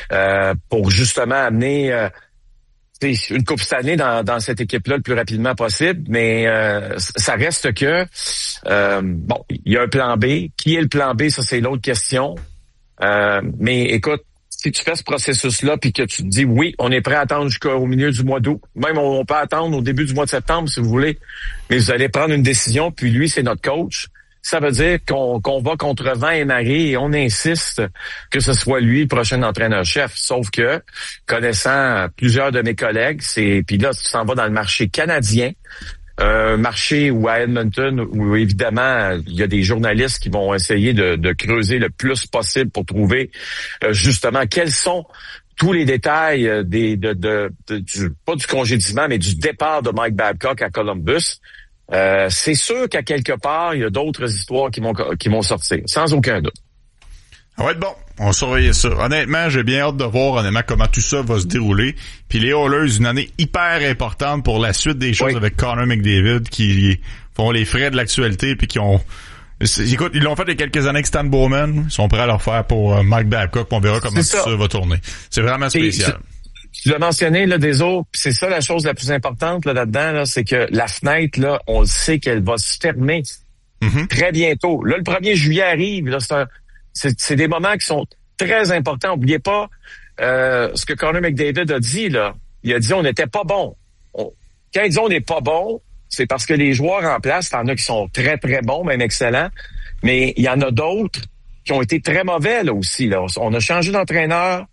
pour justement amener une Coupe Stanley dans cette équipe-là le plus rapidement possible, mais ça reste que il y a un plan B. Qui est le plan B? Ça, c'est l'autre question. Mais écoute, si tu fais ce processus-là puis que tu te dis oui, on est prêt à attendre jusqu'au milieu du mois d'août, même on peut attendre au début du mois de septembre si vous voulez, mais vous allez prendre une décision, puis lui, c'est notre coach. Ça veut dire qu'on va contre vent et marée et on insiste que ce soit lui le prochain entraîneur-chef. Sauf que, connaissant plusieurs de mes collègues, puis là, tu t'en vas dans le marché canadien, un marché où à Edmonton, où évidemment, il y a des journalistes qui vont essayer de creuser le plus possible pour trouver justement quels sont tous les détails pas du congédiement, mais du départ de Mike Babcock à Columbus. C'est sûr qu'à quelque part, il y a d'autres histoires qui vont sortir, sans aucun doute. Ça va être bon. On va surveiller ça. Honnêtement, j'ai bien hâte de voir comment tout ça va se dérouler. Puis les Oilers, une année hyper importante pour la suite des choses avec Connor McDavid qui font les frais de l'actualité puis qui ont... Écoute, ils l'ont fait il y a quelques années avec Stan Bowman. Ils sont prêts à leur faire pour Mike Babcock. On verra comment tout ça va tourner. C'est vraiment spécial. Tu l'as mentionné, là, des autres, c'est ça la chose la plus importante là-dedans, là, c'est que la fenêtre, là, on le sait qu'elle va se fermer très bientôt. Là, le 1er juillet arrive, là, c'est des moments qui sont très importants. N'oubliez pas ce que Connor McDavid a dit, là. Il a dit on n'était pas bon. Quand il dit on n'est pas bon, c'est parce que les joueurs en place, il y en a qui sont très, très bons, même excellents, mais il y en a d'autres qui ont été très mauvais là aussi. Là. On a changé d'entraîneur.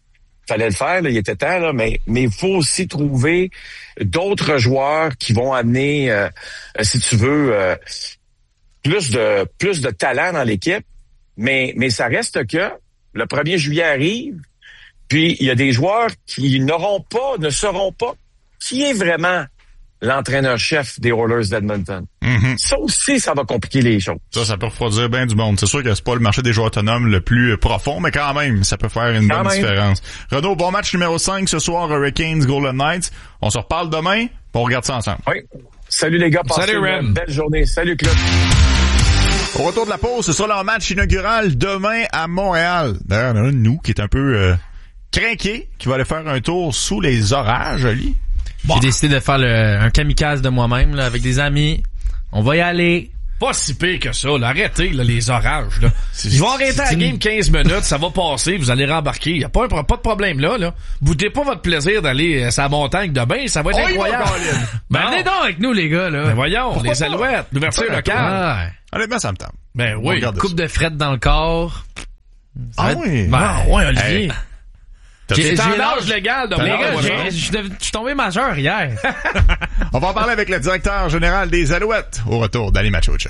fallait le faire, là, il était temps, là, mais il faut aussi trouver d'autres joueurs qui vont amener, si tu veux, plus de talent dans l'équipe. Mais ça reste que le 1er juillet arrive, puis il y a des joueurs qui ne seront pas qui est vraiment l'entraîneur-chef des Oilers d'Edmonton. Mm-hmm. Ça aussi, ça va compliquer les choses. Ça peut refroidir bien du monde. C'est sûr que c'est pas le marché des joueurs autonomes le plus profond, mais quand même, ça peut faire une bonne différence. Renaud, bon match numéro 5 ce soir, Hurricanes Golden Knights. On se reparle demain, puis on regarde ça ensemble. Oui. Salut les gars, passez une belle journée. Salut Claude. Au retour de la pause, ce sera leur match inaugural demain à Montréal. D'ailleurs, il y en a un de nous qui est un peu crinqué, qui va aller faire un tour sous les orages, Ali. Bon. J'ai décidé de faire un kamikaze de moi-même là, avec des amis. On va y aller. Pas si pire que ça, là. Arrêtez là, les orages. Là. Ils vont arrêter la game 15 minutes, ça va passer, vous allez rembarquer. Il n'y a pas de problème là. Boudez pas votre plaisir d'aller sur la montagne de bain, ça va être incroyable. Venez donc avec nous, les gars. Là. Ben voyons, pourquoi les Alouettes, l'ouverture locale. Honnêtement, ça me tente. Ben oui. Coupe de fret dans le corps. Oui. Ouais, Olivier. Hey. C'est en âge légal de moi. Je suis tombé majeur hier. On va en parler avec le directeur général des Alouettes au retour d'Ali Machocha.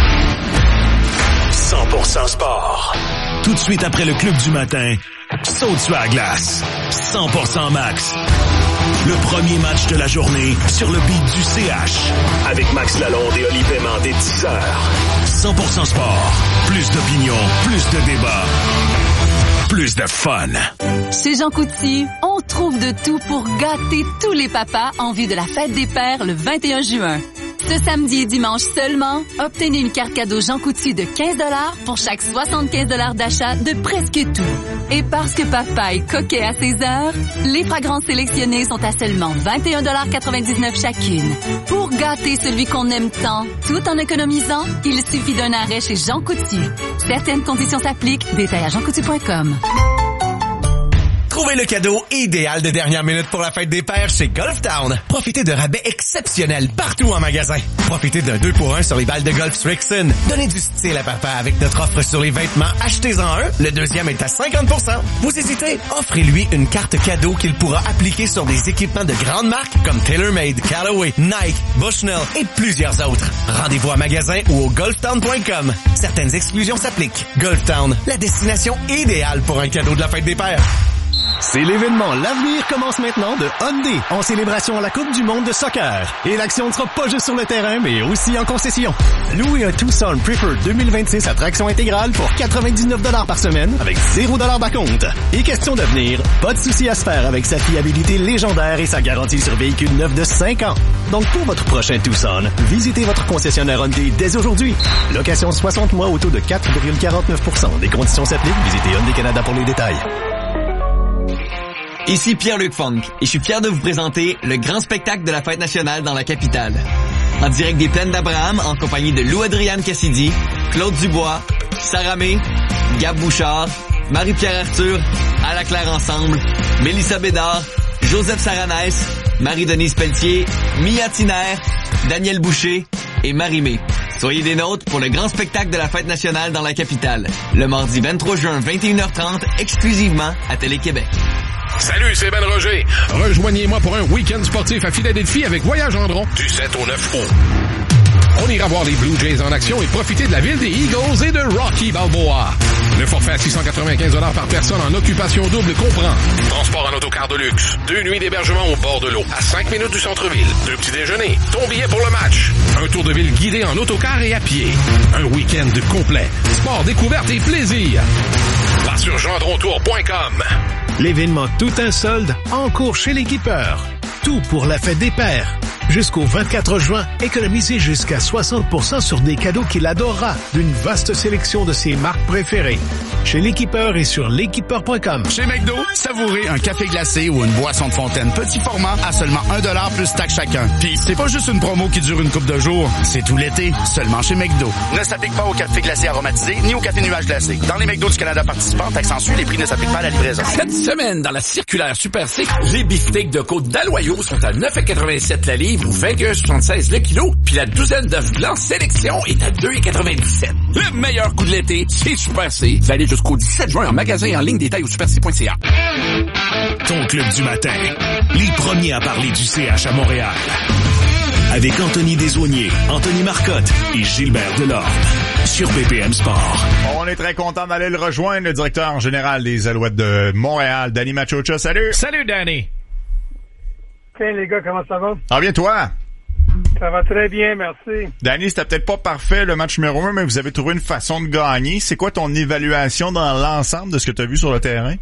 100% sport. Tout de suite après le club du matin, saute sur la glace. 100% max. Le premier match de la journée sur le beat du CH. Avec Max Lalonde et Oli Paiement dès 10h. 100% sport. Plus d'opinion, plus de débat. Plus de fun. Chez Jean Coutu, on trouve de tout pour gâter tous les papas en vue de la fête des pères le 21 juin. Ce samedi et dimanche seulement, obtenez une carte cadeau Jean Coutu de 15 $ pour chaque 75 $ d'achat de presque tout. Et parce que papa est coquet à ses heures, les fragrances sélectionnées sont à seulement 21,99 $ chacune. Pour gâter celui qu'on aime tant, tout en économisant, il suffit d'un arrêt chez Jean Coutu. Certaines conditions s'appliquent. Détails à jeancoutu.com. Trouvez le cadeau idéal de dernière minute pour la fête des pères chez Golf Town. Profitez de rabais exceptionnels partout en magasin. Profitez d'un 2 pour 1 sur les balles de golf Strixon. Donnez du style à papa avec notre offre sur les vêtements. Achetez-en un, le deuxième est à 50%. Vous hésitez? Offrez-lui une carte cadeau qu'il pourra appliquer sur des équipements de grandes marques comme TaylorMade, Callaway, Nike, Bushnell et plusieurs autres. Rendez-vous en magasin ou au golftown.com. Certaines exclusions s'appliquent. Golf Town, la destination idéale pour un cadeau de la fête des pères. C'est l'événement L'Avenir commence maintenant de Hyundai en célébration à la Coupe du monde de soccer. Et l'action ne sera pas juste sur le terrain, mais aussi en concession. Louez un Tucson Preferred 2026 à traction intégrale pour 99 $ par semaine avec 0 $ d'acompte. Et question d'avenir, pas de souci à se faire avec sa fiabilité légendaire et sa garantie sur véhicule neuf de 5 ans. Donc pour votre prochain Tucson, visitez votre concessionnaire Hyundai dès aujourd'hui. Location 60 mois au taux de 4,49%. Des conditions s'appliquent, visitez Hyundai Canada pour les détails. Ici Pierre-Luc Funk et je suis fier de vous présenter le grand spectacle de la fête nationale dans la capitale. En direct des Plaines d'Abraham en compagnie de Lou-Adriane Cassidy, Claude Dubois, Sarah May, Gab Bouchard, Marie-Pierre Arthur, À la Claire Ensemble, Mélissa Bédard, Joseph Saranès, Marie-Denise Pelletier, Mia Tiner, Daniel Boucher et Marie-Mé. Soyez des nôtres pour le grand spectacle de la fête nationale dans la capitale. Le mardi 23 juin, 21h30, exclusivement à Télé-Québec. Salut, c'est Ben Roger. Rejoignez-moi pour un week-end sportif à Philadelphie avec Voyage Gendron du 7 au 9 août. On ira voir les Blue Jays en action et profiter de la ville des Eagles et de Rocky Balboa. Le forfait à 695 $ par personne en occupation double comprend transport en autocar de luxe, 2 nuits d'hébergement au bord de l'eau, à 5 minutes du centre-ville, 2 petits déjeuners, ton billet pour le match, un tour de ville guidé en autocar et à pied, un week-end complet, sport, découverte et plaisir. Va sur gendrontour.com. L'événement Tout un solde en cours chez l'équipeur. Tout pour la fête des pères. Jusqu'au 24 juin, économisez jusqu'à 60% sur des cadeaux qu'il adorera d'une vaste sélection de ses marques préférées. Chez l'équipeur et sur l'équipeur.com. Chez McDo, savourez un café glacé ou une boisson de fontaine petit format à seulement 1 $ plus taxe chacun. Puis c'est pas juste une promo qui dure une couple de jours, c'est tout l'été, seulement chez McDo. Ne s'applique pas au café glacé aromatisé ni au café nuage glacé. Dans les McDo du Canada participants, taxe en sus, les prix ne s'appliquent pas à la livraison. Cette semaine, dans la circulaire Super C, les beefsteaks de côte d'Aloyau sont à 9,87 la livre ou 21,76 le kilo, puis la douzaine d'œufs blancs sélection est à 2,97. Le meilleur coup de l'été, c'est Super C. Valide jusqu'au 17 juin en magasin et en ligne. Détails au superc.ca. Ton club du matin. Les premiers à parler du CH à Montréal. Avec Anthony Desaulniers, Anthony Marcotte et Gilbert Delorme. Sur BPM Sport. On est très content d'aller le rejoindre, le directeur général des Alouettes de Montréal, Danny Machocha. Salut! Salut, Danny! Tiens, les gars, comment ça va? Ah bien, toi? Ça va très bien, merci. Danny, c'était peut-être pas parfait le match numéro 1, mais vous avez trouvé une façon de gagner. C'est quoi ton évaluation dans l'ensemble de ce que tu as vu sur le terrain?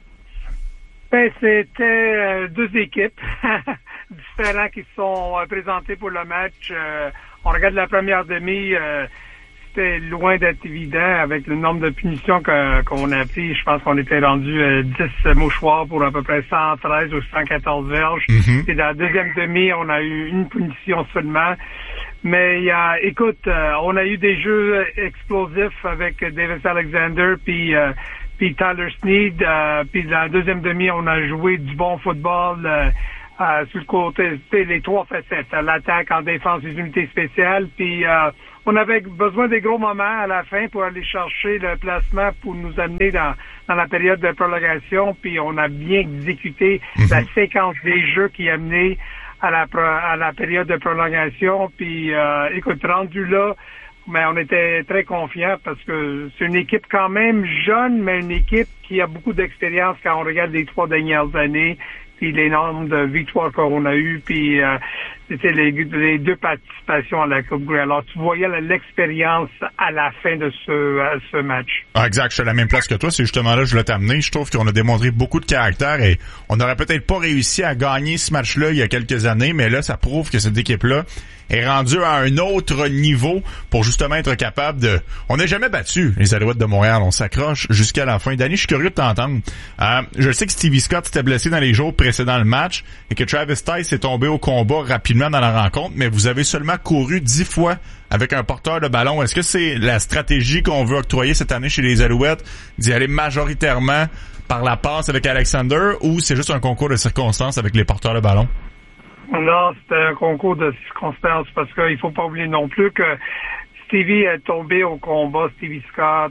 Ben, c'était deux équipes différentes qui se sont présentées pour le match. On regarde la première demi, c'était loin d'être évident avec le nombre de punitions qu'on a pris. Je pense qu'on était rendu 10 mouchoirs pour à peu près 113 ou 114 verges. Et dans la deuxième demi, on a eu une punition seulement. Mais écoute, on a eu des jeux explosifs avec Davis Alexander puis Tyler Snead. Puis dans la deuxième demi, on a joué du bon football sur le côté, les trois facettes, l'attaque, en défense, les unités spéciales. Puis on avait besoin des gros moments à la fin pour aller chercher le placement pour nous amener dans la période de prolongation. Puis on a bien exécuté la séquence des jeux qui a mené à la période de prolongation. Puis écoute, rendu là, mais on était très confiants parce que c'est une équipe quand même jeune, mais une équipe qui a beaucoup d'expérience quand on regarde les 3 dernières années, puis les nombres de victoires qu'on a eues, puis c'était les 2 participations à la Coupe Grey. Alors, tu voyais l'expérience à la fin de ce match. Ah, exact. Je suis à la même place que toi. C'est justement là que je voulais t'amener. Je trouve qu'on a démontré beaucoup de caractère et on n'aurait peut-être pas réussi à gagner ce match-là il y a quelques années, mais là, ça prouve que cette équipe-là est rendue à un autre niveau pour justement être capable de... On n'a jamais battu les Alouettes de Montréal. On s'accroche jusqu'à la fin. Danny, je suis curieux de t'entendre. Je sais que Stevie Scott s'était blessé dans les jours précédents le match et que Travis Tice est tombé au combat rapidement dans la rencontre, mais vous avez seulement couru 10 fois avec un porteur de ballon. Est-ce que c'est la stratégie qu'on veut octroyer cette année chez les Alouettes, d'y aller majoritairement par la passe avec Alexander, ou c'est juste un concours de circonstances avec les porteurs de ballon? Non, c'était un concours de circonstances parce qu'il faut pas oublier non plus que Stevie est tombé au combat, Stevie Scott,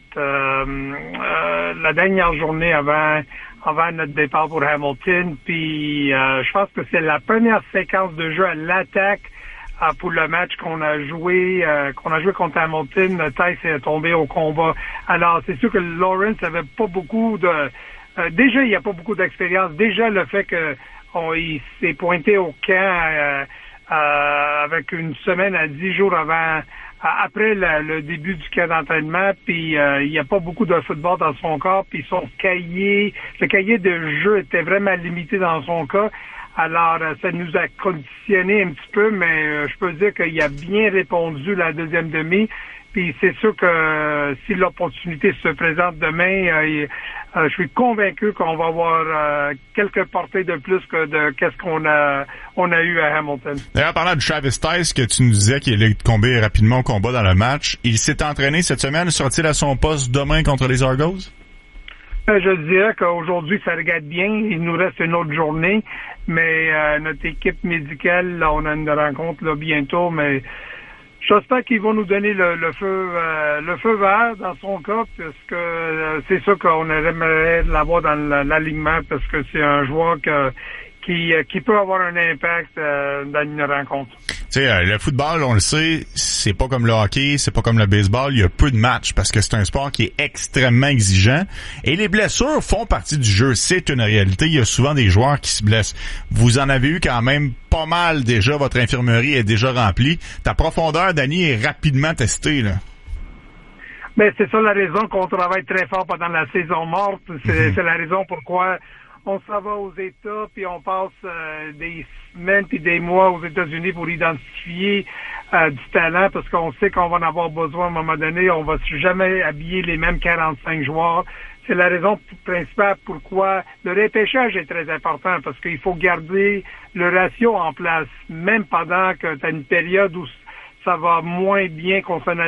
la dernière journée avant notre départ pour Hamilton. Puis je pense que c'est la première séquence de jeu à l'attaque pour le match qu'on a joué contre Hamilton. Tice est tombé au combat. Alors c'est sûr que Lawrence avait pas beaucoup de déjà il n'y a pas beaucoup d'expérience. Déjà le fait que il s'est pointé au camp avec une semaine à 10 jours après le début du camp d'entraînement, puis il n'y a pas beaucoup de football dans son corps, puis le cahier de jeu était vraiment limité dans son cas. Alors, ça nous a conditionné un petit peu, mais je peux dire qu'il a bien répondu la deuxième demi. Puis c'est sûr que si l'opportunité se présente demain, je suis convaincu qu'on va avoir quelques portées de plus que qu'est-ce qu'on a eu à Hamilton. D'ailleurs, parlant de Travis Tice, que tu nous disais qu'il allait tomber rapidement au combat dans le match, il s'est entraîné cette semaine. Sera-t-il à son poste demain contre les Argos? Je dirais qu'aujourd'hui, ça regarde bien. Il nous reste une autre journée, mais notre équipe médicale, là, on a une rencontre là, bientôt, mais j'espère qu'ils vont nous donner le feu vert dans son cas, parce que c'est sûr qu'on aimerait l'avoir dans l'alignement, parce que c'est un joueur qui peut avoir un impact dans une rencontre. Tu sais, le football, on le sait, c'est pas comme le hockey, c'est pas comme le baseball. Il y a peu de matchs parce que c'est un sport qui est extrêmement exigeant. Et les blessures font partie du jeu. C'est une réalité. Il y a souvent des joueurs qui se blessent. Vous en avez eu quand même pas mal déjà. Votre infirmerie est déjà remplie. Ta profondeur, Danny, est rapidement testée, là. Ben, c'est ça la raison qu'on travaille très fort pendant la saison morte. C'est la raison pourquoi on s'en va aux États, puis on passe des semaines puis des mois aux États-Unis pour identifier du talent, parce qu'on sait qu'on va en avoir besoin à un moment donné. On va jamais habiller les mêmes 45 joueurs. C'est la raison principale pourquoi le repêchage est très important, parce qu'il faut garder le ratio en place, même pendant que tu as une période où ça va moins bien concernant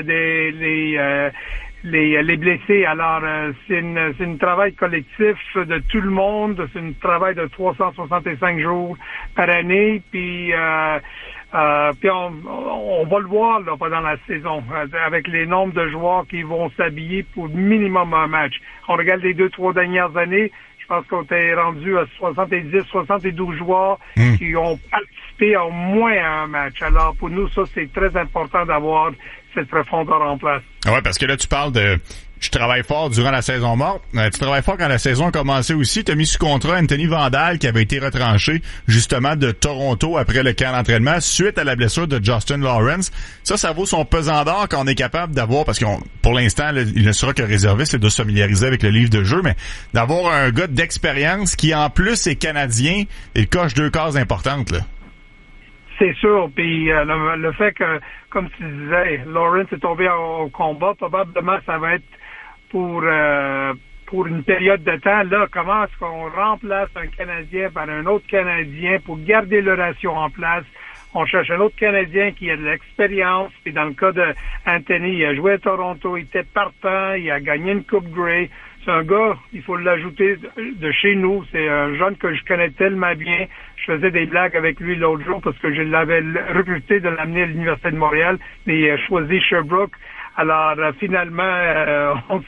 les blessés. Alors, c'est un travail collectif de tout le monde. C'est un travail de 365 jours par année. Puis, Puis on va le voir là pendant la saison, avec les nombres de joueurs qui vont s'habiller pour minimum un match. On regarde les 2-3 dernières années, je pense qu'on est rendu à 70-72 joueurs qui ont participé au moins à un match. Alors pour nous, ça c'est très important d'avoir cette profondeur en place. Ouais, parce que là tu parles de je travaille fort durant la saison morte. Tu travailles fort quand la saison a commencé aussi. Tu as mis sous contrat Anthony Vandal qui avait été retranché justement de Toronto après le camp d'entraînement suite à la blessure de Justin Lawrence. Ça vaut son pesant d'or quand on est capable d'avoir, parce que pour l'instant, il ne sera que réserviste, il doit se familiariser avec le livre de jeu, mais d'avoir un gars d'expérience qui en plus est canadien, il coche 2 cases importantes, là. C'est sûr, puis le fait que, comme tu disais, Lawrence est tombé au combat, probablement ça va être pour une période de temps. Là, comment est-ce qu'on remplace un Canadien par un autre Canadien pour garder le ratio en place? On cherche un autre Canadien qui a de l'expérience, puis dans le cas de Anthony, il a joué à Toronto, il était partant, il a gagné une Coupe Grey. C'est un gars, il faut l'ajouter de chez nous. C'est un jeune que je connais tellement bien. Je faisais des blagues avec lui l'autre jour parce que je l'avais recruté de l'amener à l'Université de Montréal, mais il a choisi Sherbrooke. Alors finalement, on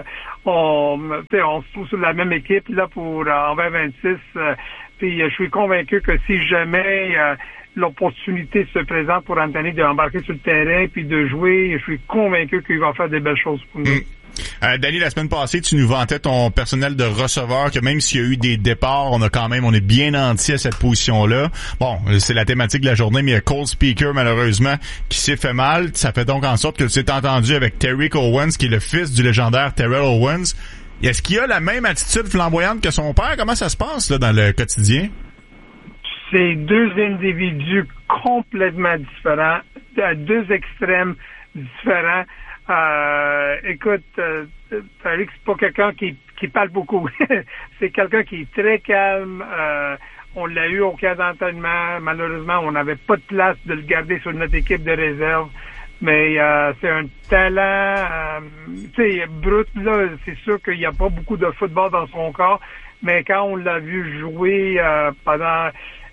se trouve sur la même équipe là pour en 2026. Puis je suis convaincu que si jamais l'opportunité se présente pour Anthony d'embarquer sur le terrain puis de jouer, je suis convaincu qu'il va faire des belles choses pour nous. Danny, la semaine passée, tu nous vantais ton personnel de receveur, que même s'il y a eu des départs, on est bien entier à cette position-là. Bon, c'est la thématique de la journée, mais il y a Cole Speaker, malheureusement, qui s'est fait mal. Ça fait donc en sorte que tu t'es entendu avec Tariq Owens, qui est le fils du légendaire Terrell Owens. Est-ce qu'il a la même attitude flamboyante que son père? Comment ça se passe, là, dans le quotidien? C'est 2 individus complètement différents, à 2 extrêmes différents. Écoute, Tariq, c'est pas quelqu'un qui parle beaucoup. C'est quelqu'un qui est très calme. On l'a eu au camp d'entraînement. Malheureusement, on n'avait pas de place de le garder sur notre équipe de réserve. Mais c'est un talent, brut, là. C'est sûr qu'il n'y a pas beaucoup de football dans son corps. Mais quand on l'a vu jouer pendant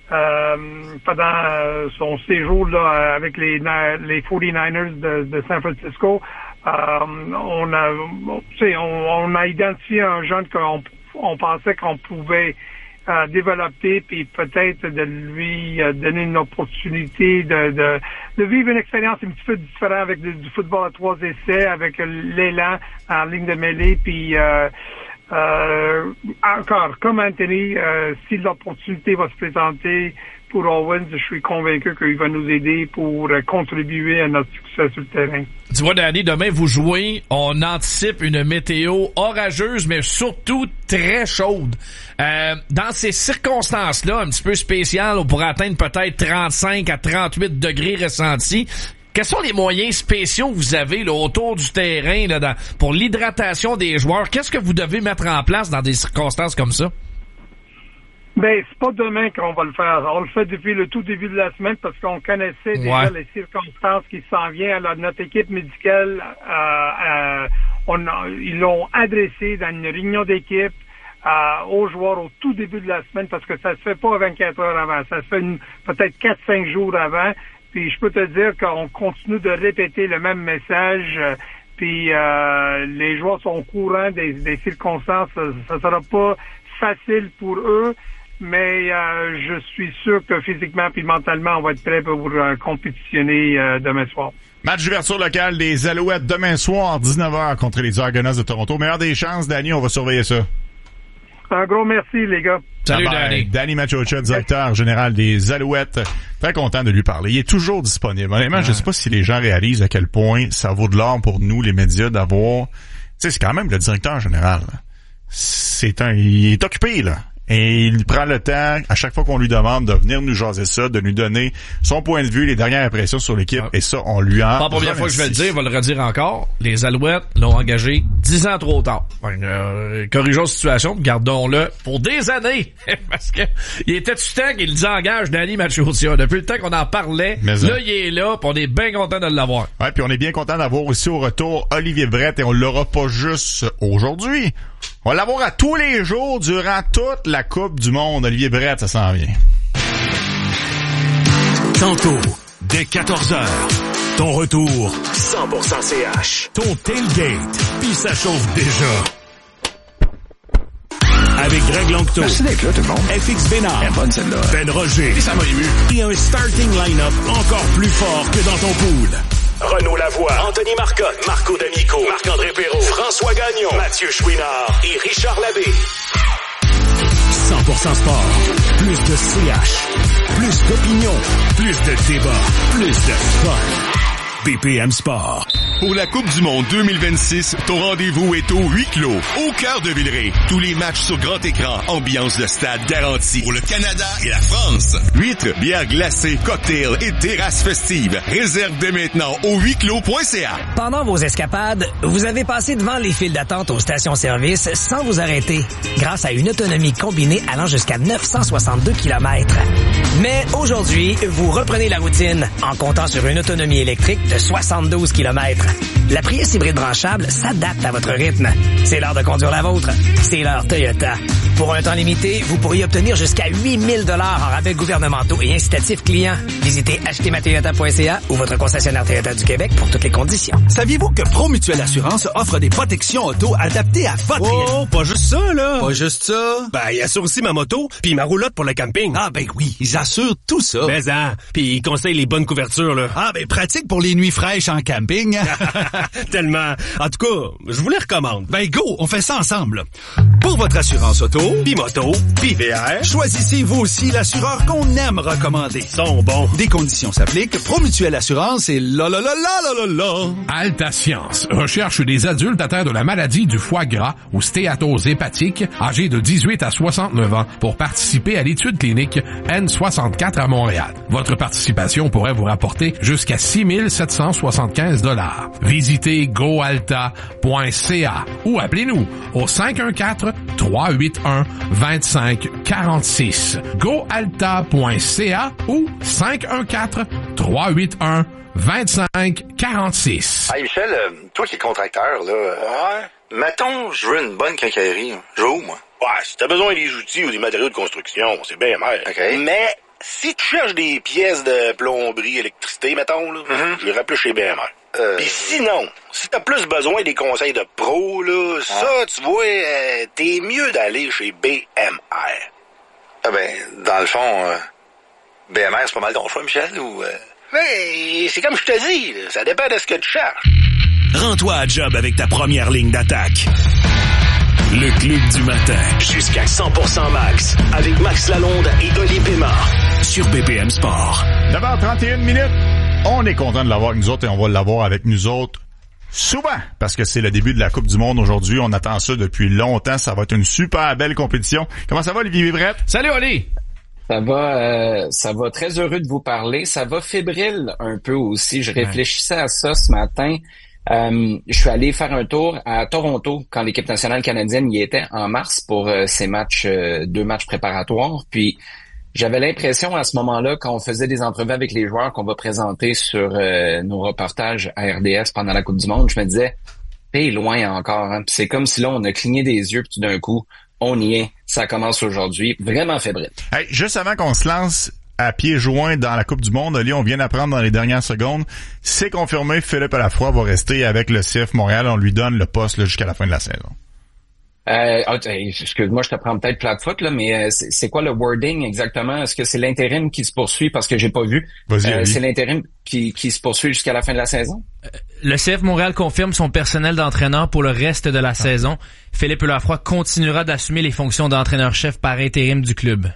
son séjour là avec les 49ers de San Francisco, on a identifié un jeune qu'on pensait qu'on pouvait développer, puis peut-être de lui donner une opportunité de vivre une expérience un petit peu différente avec du football à 3 essais, avec l'élan en ligne de mêlée, puis encore, comme Anthony, si l'opportunité va se présenter pour Owens, je suis convaincu qu'il va nous aider pour contribuer à notre succès sur le terrain. Tu vois, Danny, demain, vous jouez, on anticipe une météo orageuse, mais surtout très chaude. Dans ces circonstances-là, un petit peu spéciales, on pourrait atteindre peut-être 35 à 38 degrés ressentis. Quels sont les moyens spéciaux que vous avez là, autour du terrain là, pour l'hydratation des joueurs? Qu'est-ce que vous devez mettre en place dans des circonstances comme ça? Ben, c'est pas demain qu'on va le faire. On le fait depuis le tout début de la semaine parce qu'on connaissait déjà les circonstances qui s'en viennent. Alors, notre équipe médicale, ils l'ont adressé dans une réunion d'équipe aux joueurs au tout début de la semaine parce que ça se fait pas 24 heures avant. Ça se fait peut-être 4-5 jours avant. Puis je peux te dire qu'on continue de répéter le même message. Puis les joueurs sont au courant des circonstances. Ça sera pas facile pour eux. Mais je suis sûr que physiquement et mentalement, on va être prêt pour compétitionner demain soir. Match d'ouverture locale des Alouettes demain soir, 19h contre les Argonauts de Toronto. Meilleure des chances, Danny, on va surveiller ça. Un gros merci, les gars. Salut, Danny. Danny Machocha, directeur général des Alouettes. Très content de lui parler. Il est toujours disponible. Honnêtement, je sais pas si les gens réalisent à quel point ça vaut de l'or pour nous, les médias, d'avoir... Tu sais, c'est quand même le directeur général. Il est occupé, là. Et il prend le temps, à chaque fois qu'on lui demande de venir nous jaser ça, de nous donner son point de vue, les dernières impressions sur l'équipe, et ça, on lui en... Pas la première fois que je vais le dire, je vais le redire encore. Les Alouettes l'ont engagé 10 ans trop tard. Corrigeons la situation, gardons-le pour des années. Parce que il était du temps qu'il nous engage Danny Machocha. Depuis le temps qu'on en parlait, là, il est là, puis on est bien content de l'avoir. Ouais, puis on est bien content d'avoir aussi au retour Olivier Brett, et on l'aura pas juste aujourd'hui. On va l'avoir à tous les jours durant toute la Coupe du Monde. Olivier Brett, ça s'en vient. Tantôt, dès 14h, ton retour 100% CH. Ton tailgate, puis ça chauffe déjà. Avec Greg Langto. Merci d'être là, tout le monde. FX Bénard. Elle est bonne, celle-là. Ben Roger. Et ça m'a ému. Et un starting line-up encore plus fort que dans ton pool. Renaud Lavoie, Anthony Marcotte, Marco D'Amico, Marc-André Perrault, François Gagnon, Mathieu Chouinard et Richard Labbé. 100% sport. Plus de CH. Plus d'opinion. Plus de débat. Plus de fun. BPM Sport. Pour la Coupe du Monde 2026, ton rendez-vous est au huis clos, au cœur de Villeray. Tous les matchs sur grand écran, ambiance de stade garantie. Pour le Canada et la France. Huîtres, bières glacées, cocktails et terrasses festives. Réserve dès maintenant au huisclos.ca. Pendant vos escapades, vous avez passé devant les files d'attente aux stations-service sans vous arrêter, grâce à une autonomie combinée allant jusqu'à 962 km. Mais aujourd'hui, vous reprenez la routine en comptant sur une autonomie électrique de 72 km. La Prius hybride branchable s'adapte à votre rythme. C'est l'heure de conduire la vôtre. C'est l'heure Toyota. Pour un temps limité, vous pourriez obtenir jusqu'à 8 000 $ en rabais gouvernementaux et incitatifs clients. Visitez achetezmatoyota.ca ou votre concessionnaire Toyota du Québec pour toutes les conditions. Saviez-vous que Promutuelle Assurance offre des protections auto adaptées à votre... Oh, pas juste ça, là! Pas juste ça? Ben, il assure aussi ma moto puis ma roulotte pour le camping. Ah, ben oui, ils assurent tout ça. Mais puis ils conseillent les bonnes couvertures, là. Ah, ben pratique pour les nuits fraîches en camping. Tellement. En tout cas, je vous les recommande. Ben go, on fait ça ensemble. Pour votre assurance auto, puis moto, puis VR, choisissez vous aussi l'assureur qu'on aime recommander. Ils sont bons. Des conditions s'appliquent. Promutuelle Assurance et la. Alta Science recherche des adultes atteints de la maladie du foie gras ou stéatose hépatique, âgés de 18 à 69 ans, pour participer à l'étude clinique N64 à Montréal. Votre participation pourrait vous rapporter jusqu'à 6 775 $. Visitez goalta.ca ou appelez-nous au 514-381-2546. goalta.ca ou 514-381-2546. Hey Michel, toi qui es contracteur, là, ouais. Mettons, je veux une bonne quincaillerie. Je veux où, moi? Ouais, si t'as besoin des outils ou des matériaux de construction, c'est bien mal. OK. Mais si tu cherches des pièces de plomberie, électricité, mettons, là, j'irais plus chez BMR. Puis sinon, si t'as plus besoin des conseils de pro, là, ça, tu vois, t'es mieux d'aller chez BMR. Ah ben, dans le fond, BMR, c'est pas mal ton choix, Michel, ou... Mais c'est comme je te dis, là, ça dépend de ce que tu cherches. Rends-toi à job avec ta première ligne d'attaque. Le Club du matin, jusqu'à 100% max, avec Max Lalonde et Oli Pémard, sur BPM Sport. 9h31 minutes. On est content de l'avoir avec nous autres et on va l'avoir avec nous autres souvent, parce que c'est le début de la Coupe du Monde aujourd'hui. On attend ça depuis longtemps. Ça va être une super belle compétition. Comment ça va, Olivier Brett? Salut, Oli! Ça va très heureux de vous parler. Ça va fébrile un peu aussi. Je réfléchissais à ça ce matin. Je suis allé faire un tour à Toronto quand l'équipe nationale canadienne y était en mars pour ces matchs, 2 matchs préparatoires. Puis j'avais l'impression à ce moment-là, quand on faisait des entrevues avec les joueurs qu'on va présenter sur nos reportages à RDS pendant la Coupe du Monde, je me disais, t'es loin encore. Hein? Puis c'est comme si là, on a cligné des yeux, puis tout d'un coup, on y est. Ça commence aujourd'hui. Vraiment fébrile. Hey, juste avant qu'on se lance à pieds joints dans la Coupe du Monde, Oli, on vient d'apprendre dans les dernières secondes, c'est confirmé, Philippe Lafroy va rester avec le CF Montréal. On lui donne le poste là, jusqu'à la fin de la saison. Excuse-moi, je te prends peut-être plate-foot, là, mais c'est quoi le wording exactement? Est-ce que c'est l'intérim qui se poursuit? Parce que j'ai pas vu. C'est l'intérim qui se poursuit jusqu'à la fin de la saison? Le CF Montréal confirme son personnel d'entraîneur pour le reste de la saison. Philippe Lafroy continuera d'assumer les fonctions d'entraîneur-chef par intérim du club.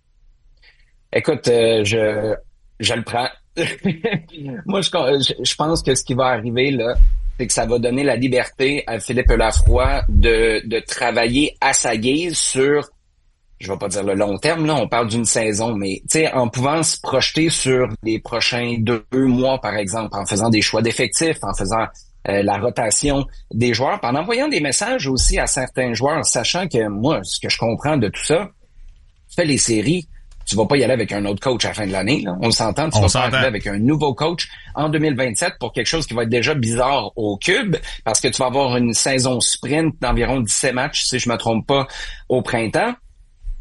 Écoute, je le prends. Moi, je pense que ce qui va arriver, là, c'est que ça va donner la liberté à Philippe Lafroy de travailler à sa guise sur, je vais pas dire le long terme, là, on parle d'une saison, mais tu sais, en pouvant se projeter sur les prochains 2 mois, par exemple, en faisant des choix d'effectifs, en faisant la rotation des joueurs, en envoyant des messages aussi à certains joueurs, sachant que moi, ce que je comprends de tout ça, tu fais les séries, tu vas pas y aller avec un autre coach à la fin de l'année. Là. On s'entend, tu vas pas arriver avec un nouveau coach en 2027 pour quelque chose qui va être déjà bizarre au Cube, parce que tu vas avoir une saison sprint d'environ 17 matchs, si je me trompe pas, au printemps.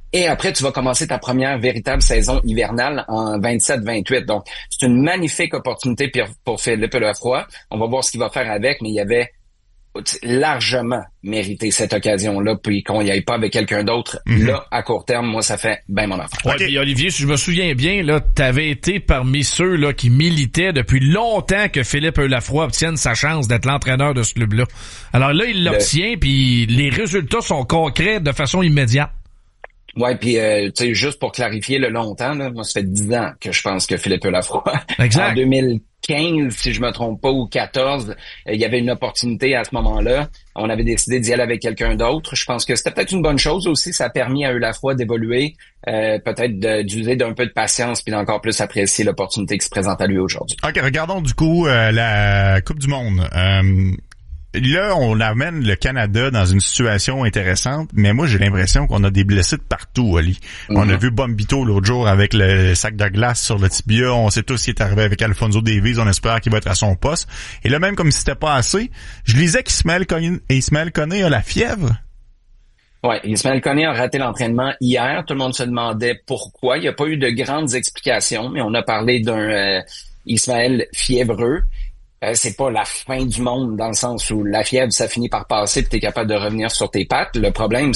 Et après, tu vas commencer ta première véritable saison hivernale en 27-28. Donc, c'est une magnifique opportunité pour Philippe Lafroy. On va voir ce qu'il va faire avec, mais il y avait largement mérité cette occasion-là, puis qu'on n'y aille pas avec quelqu'un d'autre. Là, à court terme, moi, ça fait bien mon affaire. Ouais, puis Olivier, si je me souviens bien, là, t'avais été parmi ceux là qui militaient depuis longtemps que Philippe Lafroy obtienne sa chance d'être l'entraîneur de ce club-là. Alors là, il l'obtient, puis les résultats sont concrets de façon immédiate. Ouais, puis tu sais, juste pour clarifier le longtemps, là, moi, ça fait 10 ans que je pense que Philippe Lafroy. Exact. En 2015, si je me trompe pas, ou 14, il y avait une opportunité à ce moment-là. On avait décidé d'y aller avec quelqu'un d'autre. Je pense que c'était peut-être une bonne chose aussi. Ça a permis à Lafroy d'évoluer, peut-être d'user d'un peu de patience, puis d'encore plus apprécier l'opportunité qui se présente à lui aujourd'hui. OK, regardons du coup la Coupe du Monde. Là, on amène le Canada dans une situation intéressante, mais moi, j'ai l'impression qu'on a des blessés de partout, Oli. On a vu Bombito l'autre jour avec le sac de glace sur le tibia. On sait tous ce qui est arrivé avec Alfonso Davies. On espère qu'il va être à son poste. Et là, même comme si c'était pas assez, je lisais qu'Ismaël Koné a la fièvre. Ouais, Ismaël Koné a raté l'entraînement hier. Tout le monde se demandait pourquoi. Il n'y a pas eu de grandes explications, mais on a parlé d'un Ismaël fiévreux. C'est pas la fin du monde dans le sens où la fièvre, ça finit par passer puis t'es capable de revenir sur tes pattes. Le problème,